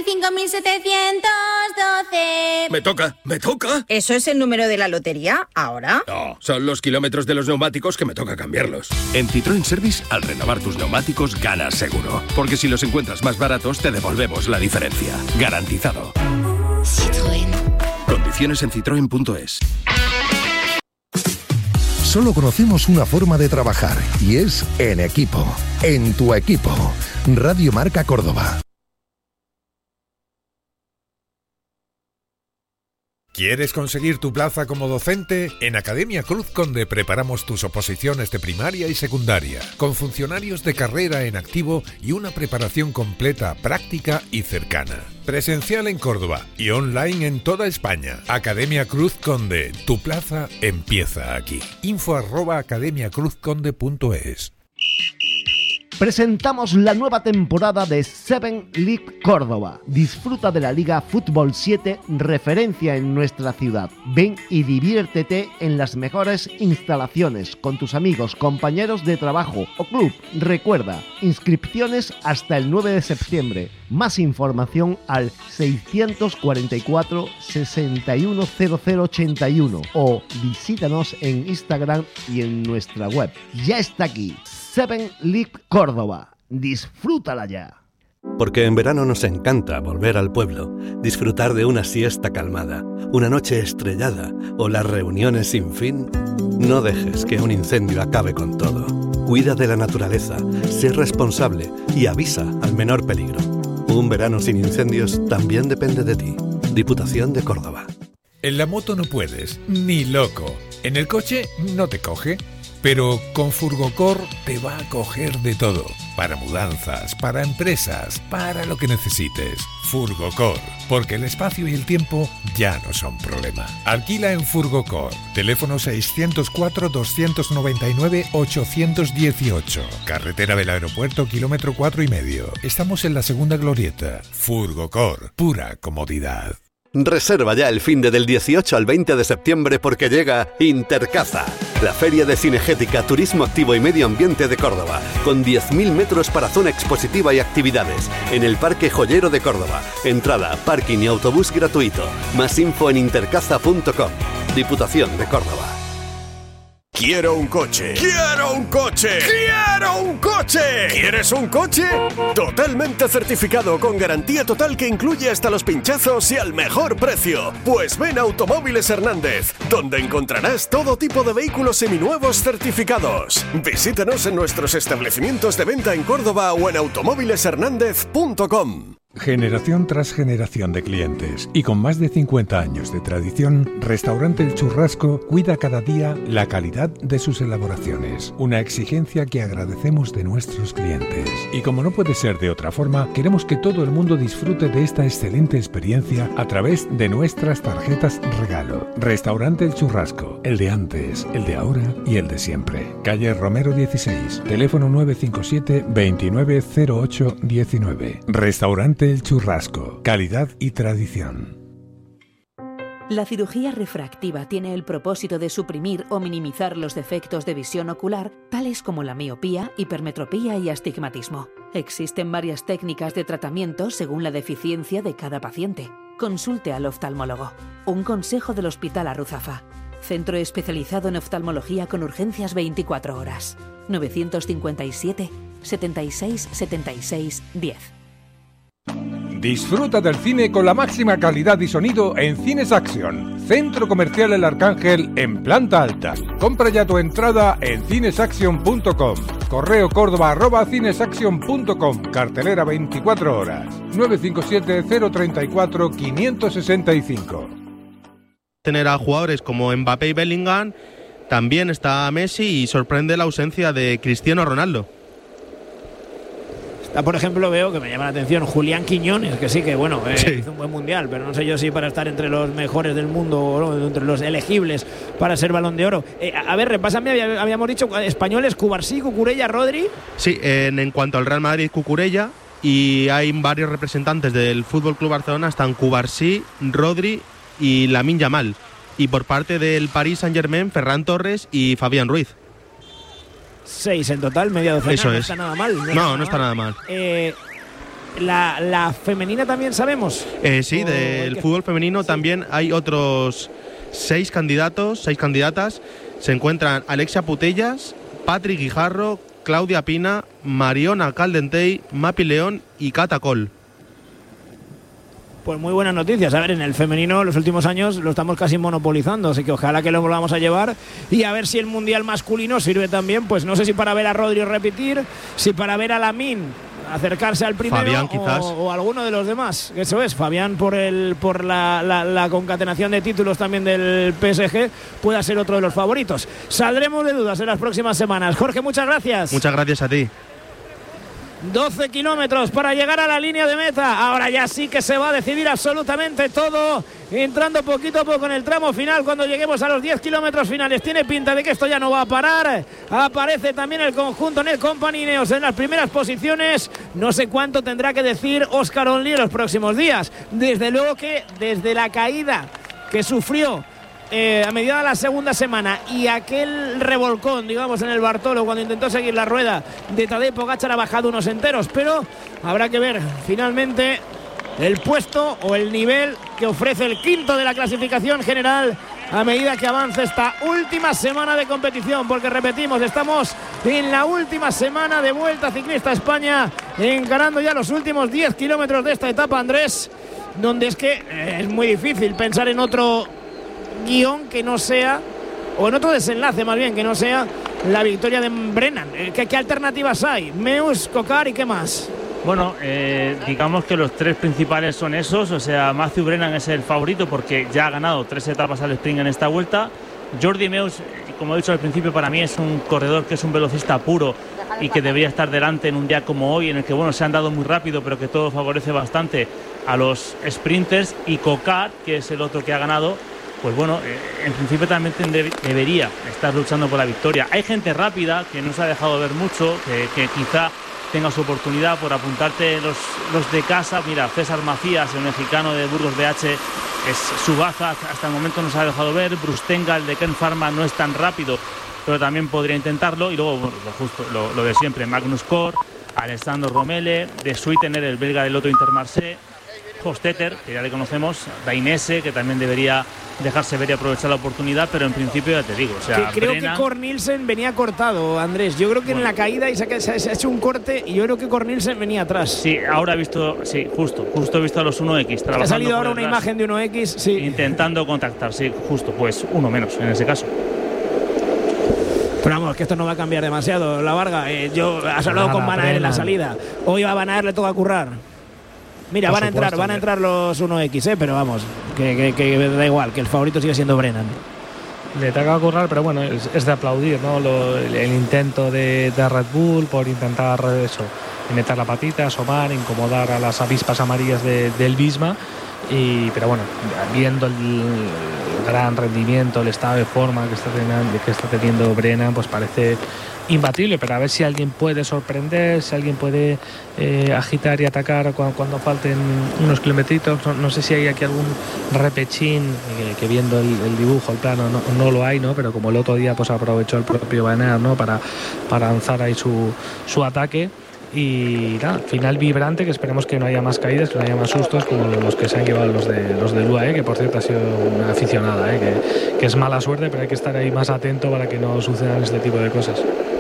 H: 45.712.
G: Me toca.
H: ¿Eso es el número de la lotería ahora?
G: No, son los kilómetros de los neumáticos que me toca cambiarlos.
I: En Citroën Service, al renovar tus neumáticos, ganas seguro. Porque si los encuentras más baratos, te devolvemos la diferencia. Garantizado.
H: Citroën.
I: Condiciones en citroen.es.
J: Solo conocemos una forma de trabajar y es en equipo. En tu equipo. Radio Marca Córdoba.
K: ¿Quieres conseguir tu plaza como docente? En Academia Cruz Conde preparamos tus oposiciones de primaria y secundaria, con funcionarios de carrera en activo y una preparación completa, práctica y cercana. Presencial en Córdoba y online en toda España. Academia Cruz Conde, tu plaza empieza aquí. info@academiacruzconde.es.
L: Presentamos la nueva temporada de 7 League Córdoba. Disfruta de la Liga Fútbol 7, referencia en nuestra ciudad. Ven y diviértete en las mejores instalaciones con tus amigos, compañeros de trabajo o club. Recuerda, inscripciones hasta el 9 de septiembre. Más información al 644 610081 o visítanos en Instagram y en nuestra web. Ya está aquí. 7 League Córdoba. Disfrútala ya.
M: Porque en verano nos encanta volver al pueblo, disfrutar de una siesta calmada, una noche estrellada o las reuniones sin fin. No dejes que un incendio acabe con todo. Cuida de la naturaleza, sé responsable y avisa al menor peligro. Un verano sin incendios también depende de ti. Diputación de Córdoba.
K: En la moto no puedes, ni loco. En el coche no te coge. Pero con Furgocor te va a coger de todo. Para mudanzas, para empresas, para lo que necesites. Furgocor, porque el espacio y el tiempo ya no son problema. Alquila en Furgocor. Teléfono 604-299-818. Carretera del Aeropuerto, kilómetro 4,5. Estamos en la segunda glorieta. Furgocor, pura comodidad.
M: Reserva ya el finde del 18 al 20 de septiembre porque llega Intercaza, la feria de cinegética, turismo activo y medio ambiente de Córdoba, con 10.000 metros para zona expositiva y actividades, en el Parque Joyero de Córdoba. Entrada, parking y autobús gratuito. Más info en intercaza.com. Diputación de Córdoba.
N: Quiero un coche. ¡Quiero un coche! ¡Quiero un coche! ¿Quieres un coche? Totalmente certificado, con garantía total que incluye hasta los pinchazos y al mejor precio. Pues ven a Automóviles Hernández, donde encontrarás todo tipo de vehículos seminuevos certificados. Visítanos en nuestros establecimientos de venta en Córdoba o en automóvileshernandez.com.
K: Generación tras generación de clientes y con más de 50 años de tradición, Restaurante El Churrasco cuida cada día la calidad de sus elaboraciones, una exigencia que agradecemos de nuestros clientes. Y como no puede ser de otra forma, queremos que todo el mundo disfrute de esta excelente experiencia a través de nuestras tarjetas regalo. Restaurante El Churrasco, el de antes, el de ahora y el de siempre. Calle Romero 16, teléfono 957 290819. Restaurante El Churrasco, calidad y tradición.
O: La cirugía refractiva tiene el propósito de suprimir o minimizar los defectos de visión ocular, tales como la miopía, hipermetropía y astigmatismo. Existen varias técnicas de tratamiento según la deficiencia de cada paciente. Consulte al oftalmólogo. Un consejo del Hospital Arruzafa. Centro especializado en oftalmología con urgencias 24 horas. 957 76 76 10.
K: Disfruta del cine con la máxima calidad y sonido en Cines Action, Centro Comercial El Arcángel en planta alta. Compra ya tu entrada en cinesaction.com. Correo Córdoba@cinesaction.com. Cartelera 24 horas. 957 034 565.
P: Tener a jugadores como Mbappé y Bellingham, también está Messi y sorprende la ausencia de Cristiano Ronaldo.
B: Por ejemplo, veo que me llama la atención Julián Quiñones, que sí, que bueno, hizo un buen mundial, pero no sé yo si para estar entre los mejores del mundo o no, entre los elegibles para ser Balón de Oro. A ver, repásame, habíamos dicho españoles, Cubarsí, Cucurella, Rodri.
P: Sí, en cuanto al Real Madrid, Cucurella, y hay varios representantes del Fútbol Club Barcelona, están Cubarsí, Rodri y Lamine Yamal. Y por parte del Paris Saint-Germain, Ferran Torres y Fabián Ruiz.
B: 6 en total, media docena.
P: Eso
B: no
P: es.
B: Está nada mal.
P: No está nada mal.
B: La femenina también sabemos.
P: Sí, del fútbol femenino también hay otros 6 candidatas. Se encuentran Alexia Putellas, Patrick Guijarro, Claudia Pina, Mariona Caldentey, Mapi León y Cata Col.
B: Pues muy buenas noticias. A ver, en el femenino los últimos años lo estamos casi monopolizando, así que ojalá que lo volvamos a llevar y a ver si el mundial masculino sirve también, pues no sé si para ver a Rodri repetir, si para ver a Lamine acercarse al primero,
P: Fabián, quizás.
B: O alguno de los demás. Eso es, Fabián por la concatenación de títulos también del PSG pueda ser otro de los favoritos. Saldremos de dudas en las próximas semanas. Jorge, muchas gracias.
P: Muchas gracias a ti.
B: 12 kilómetros para llegar a la línea de meta. Ahora ya sí que se va a decidir absolutamente todo, entrando poquito a poco en el tramo final cuando lleguemos a los 10 kilómetros finales. Tiene pinta de que esto ya no va a parar. Aparece también el conjunto Net Company Ineos en las primeras posiciones. No sé cuánto tendrá que decir Óscar Onlí en los próximos días. Desde luego que desde la caída que sufrió a mediados de la segunda semana y aquel revolcón, digamos, en el Bartolo cuando intentó seguir la rueda de Tadej Pogačar, ha bajado unos enteros, pero habrá que ver finalmente el puesto o el nivel que ofrece el quinto de la clasificación general a medida que avance esta última semana de competición, porque repetimos, estamos en la última semana de Vuelta Ciclista España, encarando ya los últimos 10 kilómetros de esta etapa, Andrés, donde es que es muy difícil pensar en otro guión que no sea, o en otro desenlace más bien, que no sea la victoria de Brennan. ¿Qué alternativas hay? Meus, Cocar y qué más.
C: Bueno, digamos que los 3 principales son esos, o sea, Matthew Brennan es el favorito porque ya ha ganado 3 etapas al sprint en esta vuelta. Jordi Meus, como he dicho al principio, para mí es un corredor que es un velocista puro y que debería estar delante en un día como hoy, en el que bueno, se han dado muy rápido, pero que todo favorece bastante a los sprinters. Y Cocar, que es el otro que ha ganado, pues bueno, en principio también debería estar luchando por la victoria. Hay gente rápida que no se ha dejado ver mucho, que quizá tenga su oportunidad por apuntarte los de casa. Mira, César Macías, el mexicano de Burgos BH, es su baza, hasta el momento no se ha dejado ver. Brustenga, el de Ken Pharma, no es tan rápido, pero también podría intentarlo. Y luego, bueno, lo de siempre, Magnus Cort, Alessandro Romele, de Sweetener, el belga del Lotto Intermarché, Hostetter, que ya le conocemos, Dainese, que también debería dejarse ver y aprovechar la oportunidad, pero en principio ya te digo, o sea,
B: creo
C: Brennan...
B: que Cornilsen venía cortado, Andrés. Yo creo que en la caída y se ha hecho un corte y yo creo que Cornilsen venía atrás.
C: Sí, ahora he visto, sí, justo he visto a los 1X trabajando.
B: Ha salido ahora una
C: detrás,
B: imagen de 1X, sí.
C: Intentando contactar, sí, justo, pues uno menos en ese caso.
B: Pero vamos, que esto no va a cambiar demasiado, la Varga. Has hablado con Van Aert en la salida. Hoy a Van Aert le toca currar. Mira, van a entrar los 1X, pero vamos, que da igual, que el favorito sigue siendo Brennan.
A: Le toca currar, pero bueno, es de aplaudir, ¿no? El intento de Red Bull por intentar eso, meter la patita, asomar, incomodar a las avispas amarillas del Visma. Pero bueno, viendo el gran rendimiento, el estado de forma que está teniendo Brennan, pues parece imbatible, pero a ver si alguien puede sorprender, si alguien puede agitar y atacar cuando falten unos kilometritos. No sé si hay aquí algún repechín que viendo el dibujo, el plano, no lo hay, ¿no? Pero como el otro día pues aprovechó el propio Van Aert, ¿no? para lanzar ahí su ataque. Y nada, final vibrante, que esperemos que no haya más caídas, que no haya más sustos como los que se han llevado los de Lua, que por cierto ha sido una aficionada, que es mala suerte, pero hay que estar ahí más atento para que no sucedan este tipo de cosas.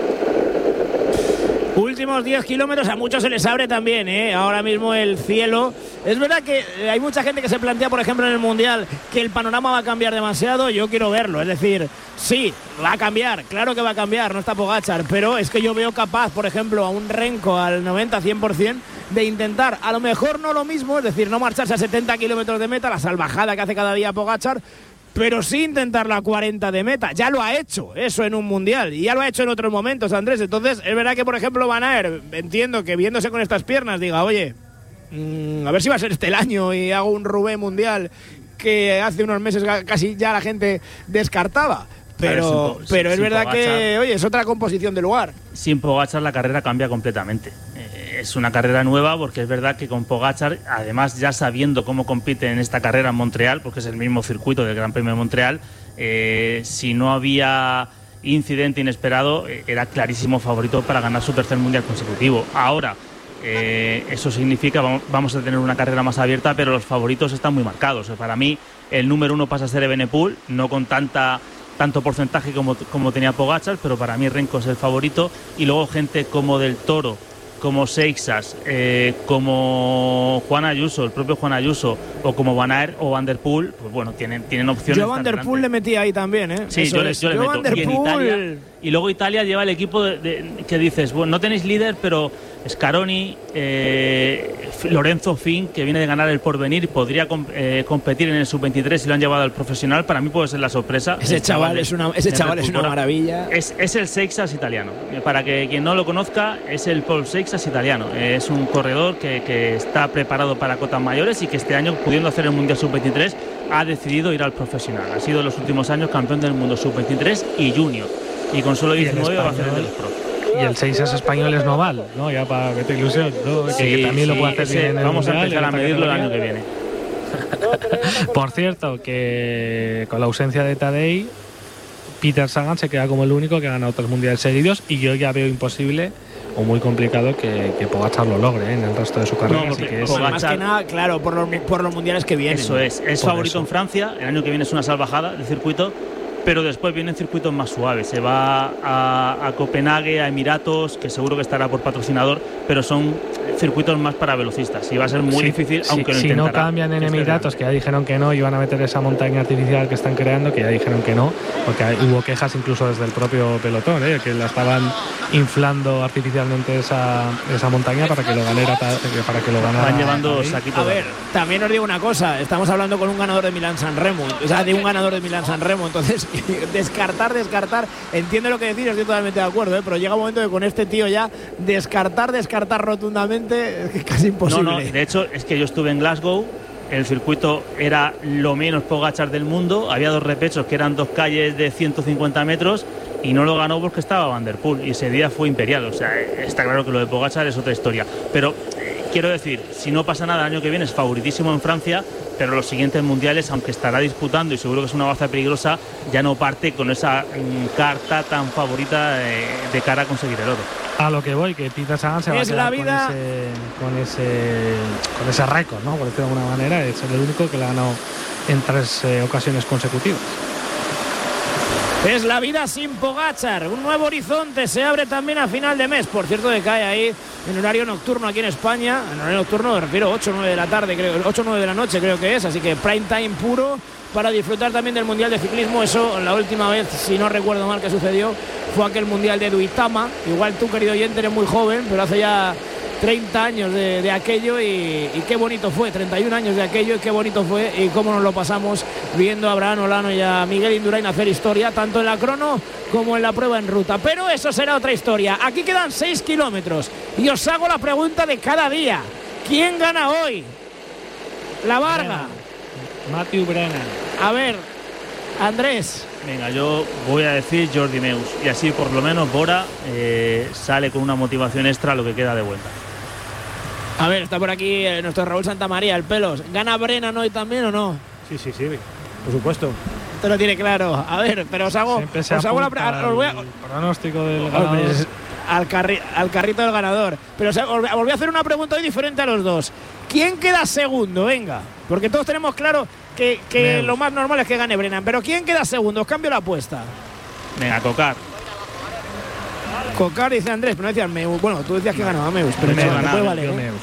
B: Últimos 10 kilómetros, a muchos se les abre también, ahora mismo el cielo. Es verdad que hay mucha gente que se plantea, por ejemplo, en el Mundial, que el panorama va a cambiar demasiado. Yo quiero verlo, es decir, sí, va a cambiar, claro que va a cambiar, no está Pogačar, pero es que yo veo capaz, por ejemplo, a un Renko al 90-100% de intentar, a lo mejor no lo mismo, es decir, no marcharse a 70 kilómetros de meta, la salvajada que hace cada día Pogačar, pero sí intentarlo a 40 de meta. Ya lo ha hecho eso en un Mundial y ya lo ha hecho en otros momentos, Andrés. Entonces es verdad que, por ejemplo, Van Aert, entiendo que viéndose con estas piernas diga, oye, a ver si va a ser este el año y hago un Roubaix Mundial que hace unos meses casi ya la gente descartaba. Pero es verdad que, oye, es otra composición de lugar.
C: Sin Pogačar la carrera cambia completamente. Es una carrera nueva porque es verdad que con Pogačar, además ya sabiendo cómo compite en esta carrera en Montreal, porque es el mismo circuito del Gran Premio de Montreal, si no había incidente inesperado, era clarísimo favorito para ganar su tercer Mundial consecutivo. Ahora, eso significa vamos a tener una carrera más abierta, pero los favoritos están muy marcados. Para mí, el número 1 pasa a ser Evenepoel, no con tanto porcentaje como tenía Pogačar, pero para mí Renko es el favorito, y luego gente como Del Toro, como Seixas, como Juan Ayuso, el propio Juan Ayuso, o como Van Aert o Van der Poel, pues bueno, tienen opciones.
B: Yo Van der Poel le metí ahí también, ¿eh?
C: Sí, yo le meto. Y en Italia, y luego Italia lleva el equipo que dices, bueno, no tenéis líder, pero Scaroni, Lorenzo Fin, que viene de ganar el Porvenir, podría competir en el Sub-23 si lo han llevado al profesional. Para mí puede ser la sorpresa.
B: Ese chaval es una maravilla.
C: Es el Seixas italiano. Para que quien no lo conozca, es el Paul Seixas italiano. Es un corredor que está preparado para cotas mayores y que este año, pudiendo hacer el Mundial Sub-23, ha decidido ir al profesional. Ha sido en los últimos años campeón del mundo Sub-23 y Junior. Y con solo 19 va a hacer el de los pros.
A: Y el Seixas español es Noval, ¿no? Ya para que te ilusión, ¿no?
C: Sí,
A: que también lo puede hacer bien en el
C: vamos
A: Mundial,
C: a empezar a medirlo el año que viene.
A: Por cierto, que con la ausencia de Tadej, Peter Sagan se queda como el único que ha ganado 3 mundiales seguidos, y yo ya veo imposible o muy complicado que Pogačar lo logre en el resto de su carrera.
C: No,
A: así que
B: más que nada, claro, por los mundiales que vienen.
C: Eso es favorito en Francia, el año que viene es una salvajada de circuito, pero después vienen circuitos más suaves. Se va a Copenhague, a Emiratos, que seguro que estará por patrocinador, pero son circuitos más para velocistas y va a ser muy difícil, aunque lo intentará.
A: Si no cambian en Emiratos, que ya dijeron que no, y van a meter esa montaña artificial que están creando, que ya dijeron que no, porque hubo quejas incluso desde el propio pelotón, que la estaban inflando artificialmente esa montaña para que lo ganara.
C: Van llevando saquitos.
B: A ver, también os digo una cosa, estamos hablando con un ganador de Milán-San Remo, de un ganador de Milán-San Remo, entonces descartar, entiendo lo que decís, estoy totalmente de acuerdo, pero llega un momento que con este tío ya descartar rotundamente es casi imposible.
C: No, de hecho es que yo estuve en Glasgow, el circuito era lo menos Pogačar del mundo, había 2 repechos que eran 2 calles de 150 metros y no lo ganó porque estaba Van der Poel, y ese día fue imperial. O sea, está claro que lo de Pogačar es otra historia, pero quiero decir, si no pasa nada el año que viene es favoritísimo en Francia, pero los siguientes mundiales, aunque estará disputando y seguro que es una baza peligrosa, ya no parte con esa carta tan favorita de cara a conseguir el oro.
A: A lo que voy, que Peter Sagan se va a quedar con ese récord, ¿no? Por decirlo de alguna manera, es el único que le ha ganado en 3 ocasiones consecutivas.
B: Es la vida sin Pogačar. Un nuevo horizonte se abre también a final de mes. Por cierto, que cae ahí en horario nocturno aquí en España. En horario nocturno me refiero 8 o 9 de la tarde, creo, 8 o 9 de la noche creo que es. Así que prime time puro para disfrutar también del Mundial de Ciclismo. Eso, la última vez, si no recuerdo mal, que sucedió fue aquel Mundial de Duitama. Igual tú, querido oyente, eres muy joven, pero hace ya 30 años de aquello y qué bonito fue, 31 años de aquello y qué bonito fue y cómo nos lo pasamos viendo a Abraham Olano y a Miguel Indurain hacer historia, tanto en la crono como en la prueba en ruta. Pero eso será otra historia. Aquí quedan 6 kilómetros y os hago la pregunta de cada día. ¿Quién gana hoy? La Varga.
A: Matthew Brennan.
B: A ver, Andrés.
C: Venga, yo voy a decir Jordi Meus y así por lo menos Bora sale con una motivación extra a lo que queda de vuelta.
B: A ver, está por aquí nuestro Raúl Santamaría, el Pelos. ¿Gana Brennan hoy también o no?
Q: Sí, por supuesto.
B: Te lo tiene claro. A ver, pero os hago la
A: pronóstico del ganador.
B: Al carrito del ganador. Pero os voy a hacer una pregunta hoy diferente a los dos. ¿Quién queda segundo? Venga, porque todos tenemos claro que lo más normal es que gane Brennan. Pero ¿quién queda segundo? Os cambio la apuesta.
C: Venga, Cocar.
B: Cocar, dice Andrés, pero no decías Meus. Bueno, tú decías que ganaba Meus, pero no puede valer.
A: Meus.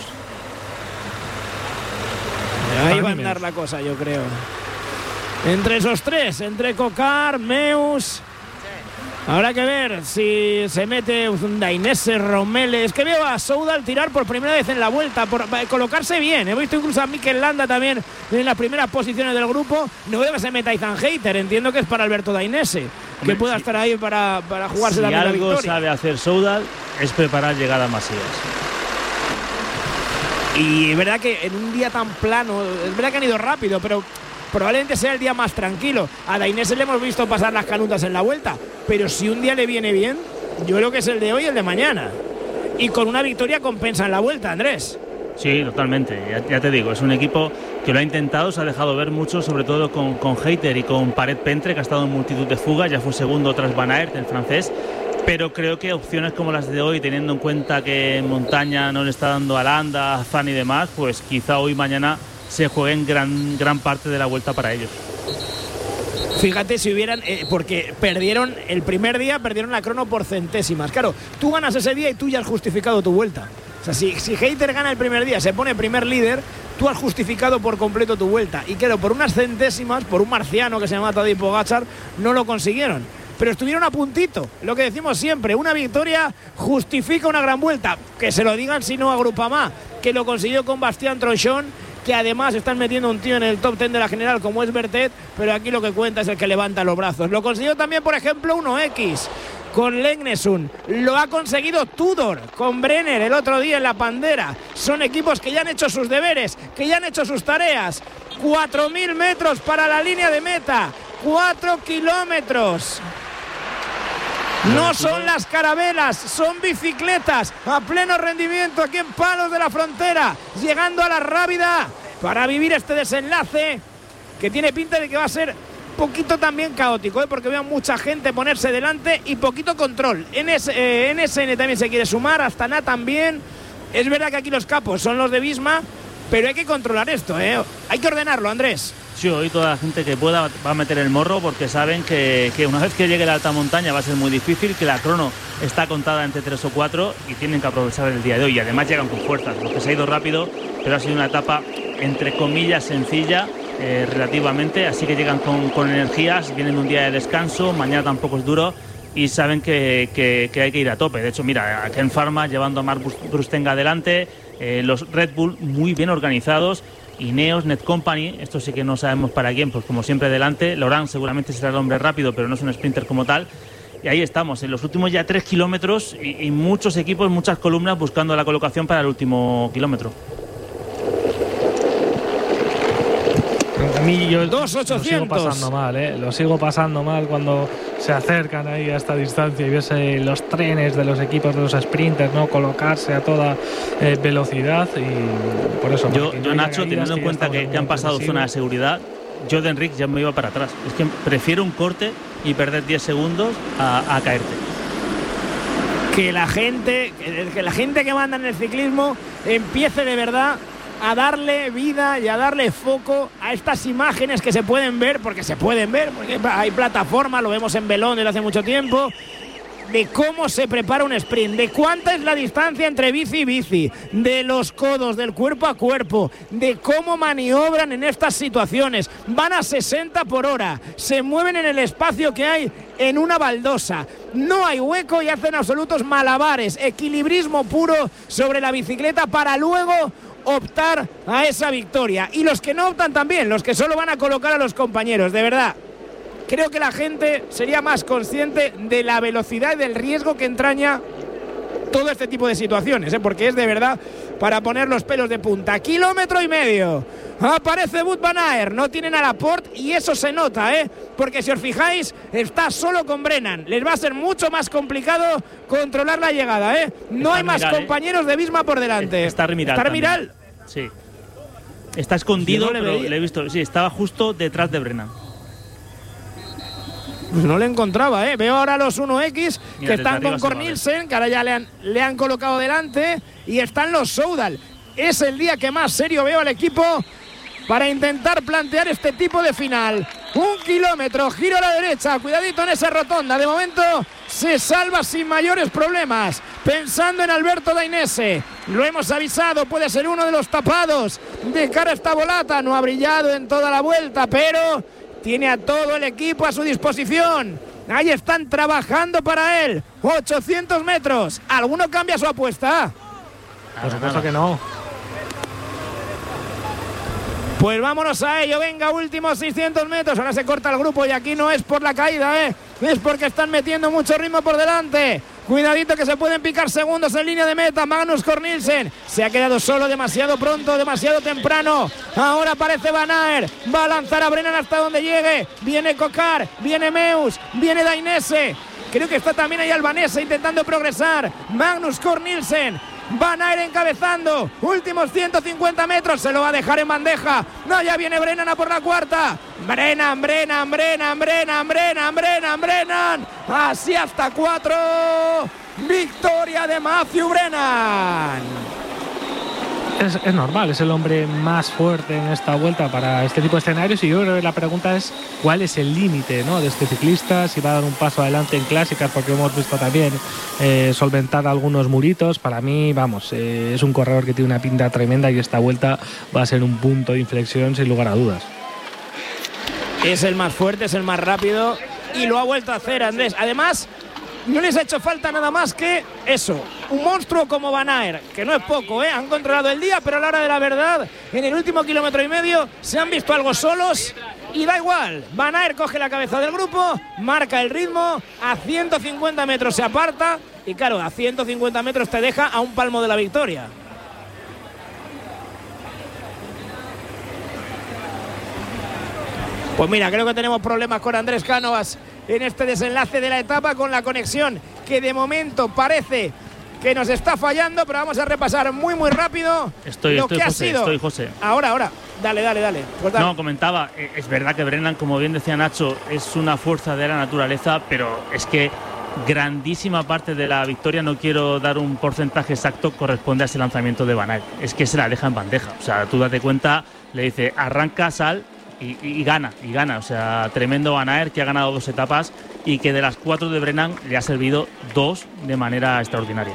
B: Ahí va a andar la cosa, yo creo. Entre esos tres, entre Cocar, Meus. Habrá que ver si se mete un Dainese, Romele. Es que veo a Soudal tirar por primera vez en la vuelta, por colocarse bien. He visto incluso a Mikel Landa también en las primeras posiciones del grupo. No veo que se meta Ethan Hayter. Entiendo que es para Alberto Dainese, que pueda estar ahí para jugarse también la victoria.
C: Si algo sabe hacer Soudal es preparar llegadas masivas.
B: Y es verdad que en un día tan plano, es verdad que han ido rápido, pero probablemente sea el día más tranquilo. A Dainese le hemos visto pasar las canutas en la vuelta, pero si un día le viene bien, yo creo que es el de hoy y el de mañana. Y con una victoria compensa en la vuelta, Andrés.
C: Sí, totalmente. Ya te digo, es un equipo que lo ha intentado, se ha dejado ver mucho, sobre todo con Hayter y con Paret Pentre, que ha estado en multitud de fugas, ya fue segundo tras Van Aert, el francés. Pero creo que opciones como las de hoy, teniendo en cuenta que en montaña no le está dando a Landa, a Zan y demás, pues quizá hoy mañana se jueguen gran parte de la vuelta para ellos.
B: Fíjate si hubieran, porque perdieron el primer día, perdieron la crono por centésimas. Claro, tú ganas ese día y tú ya has justificado tu vuelta. O sea, si Hayter gana el primer día, se pone primer líder, tú has justificado por completo tu vuelta. Y claro, por unas centésimas, por un marciano que se llama Tadej Pogačar, no lo consiguieron. Pero estuvieron a puntito, lo que decimos siempre, una victoria justifica una gran vuelta. Que se lo digan si no a Groupama, que lo consiguió con Bastien Tronchon, que además están metiendo un tío en el top 10 de la general como es Bertet, pero aquí lo que cuenta es el que levanta los brazos. Lo consiguió también, por ejemplo, 1X con Legnesund. Lo ha conseguido Tudor con Brenner el otro día en la Pandera. Son equipos que ya han hecho sus deberes, que ya han hecho sus tareas. 4.000 metros para la línea de meta, 4 kilómetros. No son las carabelas, son bicicletas a pleno rendimiento aquí en Palos de la Frontera, llegando a la Rábida para vivir este desenlace que tiene pinta de que va a ser poquito también caótico, porque veo mucha gente ponerse delante y poquito control. NSN también se quiere sumar, Astana también. Es verdad que aquí los capos son los de Visma, pero hay que controlar esto, hay que ordenarlo, Andrés.
C: Sí, hoy toda la gente que pueda va a meter el morro porque saben que una vez que llegue la alta montaña va a ser muy difícil, que la crono está contada entre 3 o 4 y tienen que aprovechar el día de hoy. Y además llegan con fuerzas, porque se ha ido rápido, pero ha sido una etapa entre comillas sencilla relativamente, así que llegan con energías, vienen un día de descanso, mañana tampoco es duro y saben que hay que ir a tope. De hecho, mira, a Ken Pharma llevando a Mark Brustenga adelante, los Red Bull muy bien organizados, Ineos, Net Company, esto sí que no sabemos para quién, pues como siempre delante. Laurent seguramente será el hombre rápido, pero no es un sprinter como tal. Y ahí estamos, en los últimos ya 3 kilómetros y muchos equipos, muchas columnas buscando la colocación para el último kilómetro.
A: A mí yo
B: 2.800.
A: Lo sigo pasando mal cuando se acercan ahí a esta distancia y ves los trenes de los equipos de los sprinters, ¿no? Colocarse a toda velocidad y por eso.
C: Yo Nacho, teniendo en cuenta que han pasado zona de seguridad, yo de Enric ya me iba para atrás. Es que prefiero un corte y perder 10 segundos a caerte.
B: Que la gente que manda en el ciclismo empiece de verdad a darle vida y a darle foco a estas imágenes que se pueden ver, porque hay plataformas, lo vemos en Belón desde hace mucho tiempo, de cómo se prepara un sprint, de cuánta es la distancia entre bici y bici, de los codos, del cuerpo a cuerpo, de cómo maniobran en estas situaciones. Van a 60 por hora, se mueven en el espacio que hay en una baldosa, no hay hueco y hacen absolutos malabares, equilibrismo puro sobre la bicicleta para luego optar a esa victoria. Y los que no optan también, los que solo van a colocar a los compañeros, de verdad. Creo que la gente sería más consciente de la velocidad y del riesgo que entraña todo este tipo de situaciones, porque es de verdad para poner los pelos de punta. 1,5 kilómetros. Aparece Wout van Aert, no tienen a Laporte y eso se nota, porque si os fijáis, está solo con Brennan. Les va a ser mucho más complicado controlar la llegada, No
C: Está
B: hay más
C: Miral,
B: compañeros de Visma por delante.
C: Está Miral.
B: ¿Está Miral?
C: Sí. Está escondido,
B: Yo no le
C: pero
B: veía.
C: le he visto. Sí, estaba justo detrás de Brennan.
B: Pues no le encontraba, Veo ahora los 1X
C: Mira,
B: que están
C: desde arriba
B: con
C: se va a
B: Cornilsen, que ahora ya le han colocado delante, y están los Soudal. Es el día que más serio veo al equipo para intentar plantear este tipo de final. 1 kilómetro, giro a la derecha, cuidadito en esa rotonda. De momento se salva sin mayores problemas, pensando en Alberto Dainese. Lo hemos avisado, puede ser uno de los tapados de cara a esta volata. No ha brillado en toda la vuelta, pero tiene a todo el equipo a su disposición. Ahí están trabajando para él. 800 metros. ¿Alguno cambia su apuesta?
A: Por supuesto que no.
B: Pues vámonos a ello. Venga, últimos 600 metros. Ahora se corta el grupo y aquí no es por la caída, es porque están metiendo mucho ritmo por delante. Cuidadito que se pueden picar segundos en línea de meta. Magnus Cornilsen se ha quedado solo demasiado pronto, demasiado temprano. Ahora aparece Van Aert. Va a lanzar a Brennan hasta donde llegue. Viene Cocar, viene Meus, viene Dainese. Creo que está también ahí Albanese intentando progresar. Magnus Cornilsen. Van Aert encabezando. Últimos 150 metros. Se lo va a dejar en bandeja. No, ya viene Brennan a por la cuarta. Brennan. Así hasta 4. Victoria de Matthew Brennan.
A: Es normal, es el hombre más fuerte en esta vuelta para este tipo de escenarios y yo creo que la pregunta es cuál es el límite, ¿no?, de este ciclista, si va a dar un paso adelante en clásicas, porque hemos visto también solventar algunos muritos. Para mí, vamos, es un corredor que tiene una pinta tremenda y esta vuelta va a ser un punto de inflexión sin lugar a dudas.
B: Es el más fuerte, es el más rápido y lo ha vuelto a hacer, Andrés. Además, no les ha hecho falta nada más que eso, un monstruo como Van Aert, que no es poco, han controlado el día, pero a la hora de la verdad, en el último 1,5 kilómetros se han visto algo solos y da igual. Van Aert coge la cabeza del grupo, marca el ritmo, a 150 metros se aparta y claro, a 150 metros te deja a un palmo de la victoria. Pues mira, creo que tenemos problemas con Andrés Cánovas en este desenlace de la etapa, con la conexión que de momento parece que nos está fallando, pero vamos a repasar muy rápido lo que ha sido.
C: José.
B: Ahora, dale. Pues dale.
C: No, comentaba, es verdad que Brennan, como bien decía Nacho, es una fuerza de la naturaleza, pero es que grandísima parte de la victoria, no quiero dar un porcentaje exacto, corresponde a ese lanzamiento de Van Aert. Es que se la deja en bandeja, o sea, tú date cuenta, le dice arranca, sal y gana. O sea, tremendo Van Aert, que ha ganado 2 etapas y que de las 4 de Brennan le ha servido 2 de manera extraordinaria.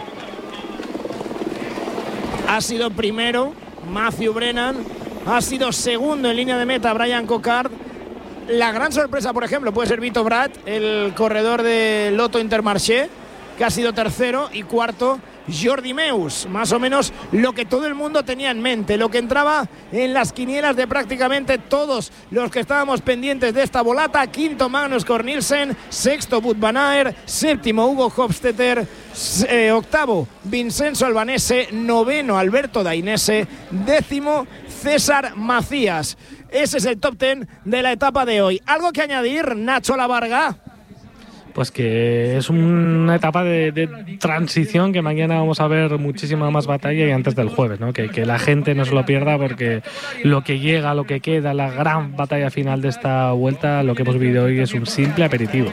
B: Ha sido primero Matthew Brennan, ha sido segundo en línea de meta Brian Coquard. La gran sorpresa, por ejemplo, puede ser Vito Brat, el corredor de Lotto Intermarché, que ha sido tercero, y cuarto Jordi Meus. Más o menos lo que todo el mundo tenía en mente, lo que entraba en las quinielas de prácticamente todos los que estábamos pendientes de esta volata. Quinto Magnus Cornilsen, sexto Wout van Aert, séptimo Hugo Hofstetter, octavo Vincenzo Albanese, noveno Alberto Dainese, décimo César Macías. Ese es el top 10 de la etapa de hoy. ¿Algo que añadir, Nacho Lavarga?
A: Pues que es una etapa de transición, que mañana vamos a ver muchísima más batalla y antes del jueves, ¿no? Que la gente no se lo pierda, porque lo que llega, lo que queda, la gran batalla final de esta vuelta, lo que hemos vivido hoy es un simple aperitivo.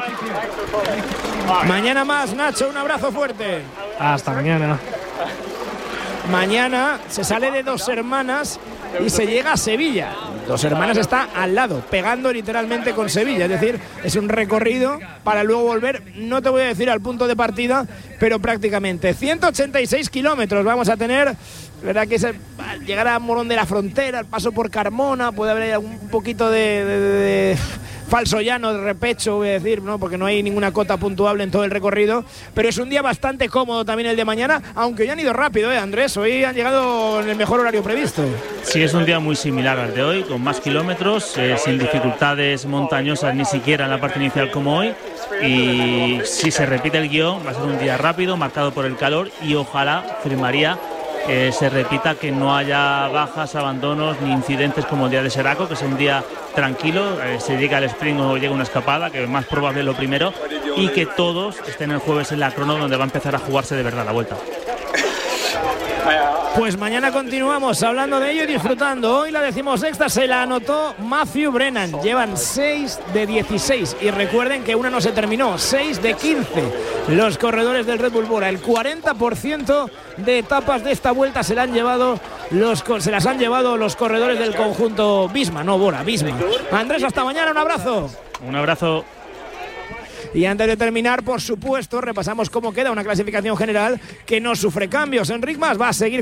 B: Mañana más, Nacho, un abrazo fuerte.
A: Hasta mañana.
B: Mañana se sale de Dos Hermanas y se llega a Sevilla. Dos Hermanas está al lado, pegando literalmente con Sevilla. Es decir, es un recorrido para luego volver, no te voy a decir al punto de partida, pero prácticamente 186 kilómetros vamos a tener. Verdad que al llegar a Morón de la Frontera, el paso por Carmona, puede haber un poquito de falso llano, de repecho, voy a decir, ¿no? Porque no hay ninguna cota puntuable en todo el recorrido, pero es un día bastante cómodo también el de mañana, aunque ya han ido rápido, Andrés, hoy han llegado en el mejor horario previsto.
C: Sí, es un día muy similar al de hoy, con más kilómetros, sin dificultades montañosas ni siquiera en la parte inicial como hoy, y si se repite el guión, va a ser un día rápido, marcado por el calor, y ojalá firmaría se repita, que no haya bajas, abandonos ni incidentes como el día de Seraco, que es un día tranquilo, se llega al sprint o llega una escapada, que es más probable lo primero, y que todos estén el jueves en la crono, donde va a empezar a jugarse de verdad la vuelta.
B: Pues mañana continuamos hablando de ello y disfrutando. Hoy la 16ª se la anotó Matthew Brennan. Llevan 6 de 16 y recuerden que una no se terminó, 6 de 15 los corredores del Red Bull Bora. El 40% de etapas de esta vuelta se las han llevado los corredores del conjunto Visma, no Bora, Visma. Andrés, hasta mañana, un abrazo.
C: Un abrazo.
B: Y antes de terminar, por supuesto, repasamos cómo queda una clasificación general que no sufre cambios. Enric Mas va a seguir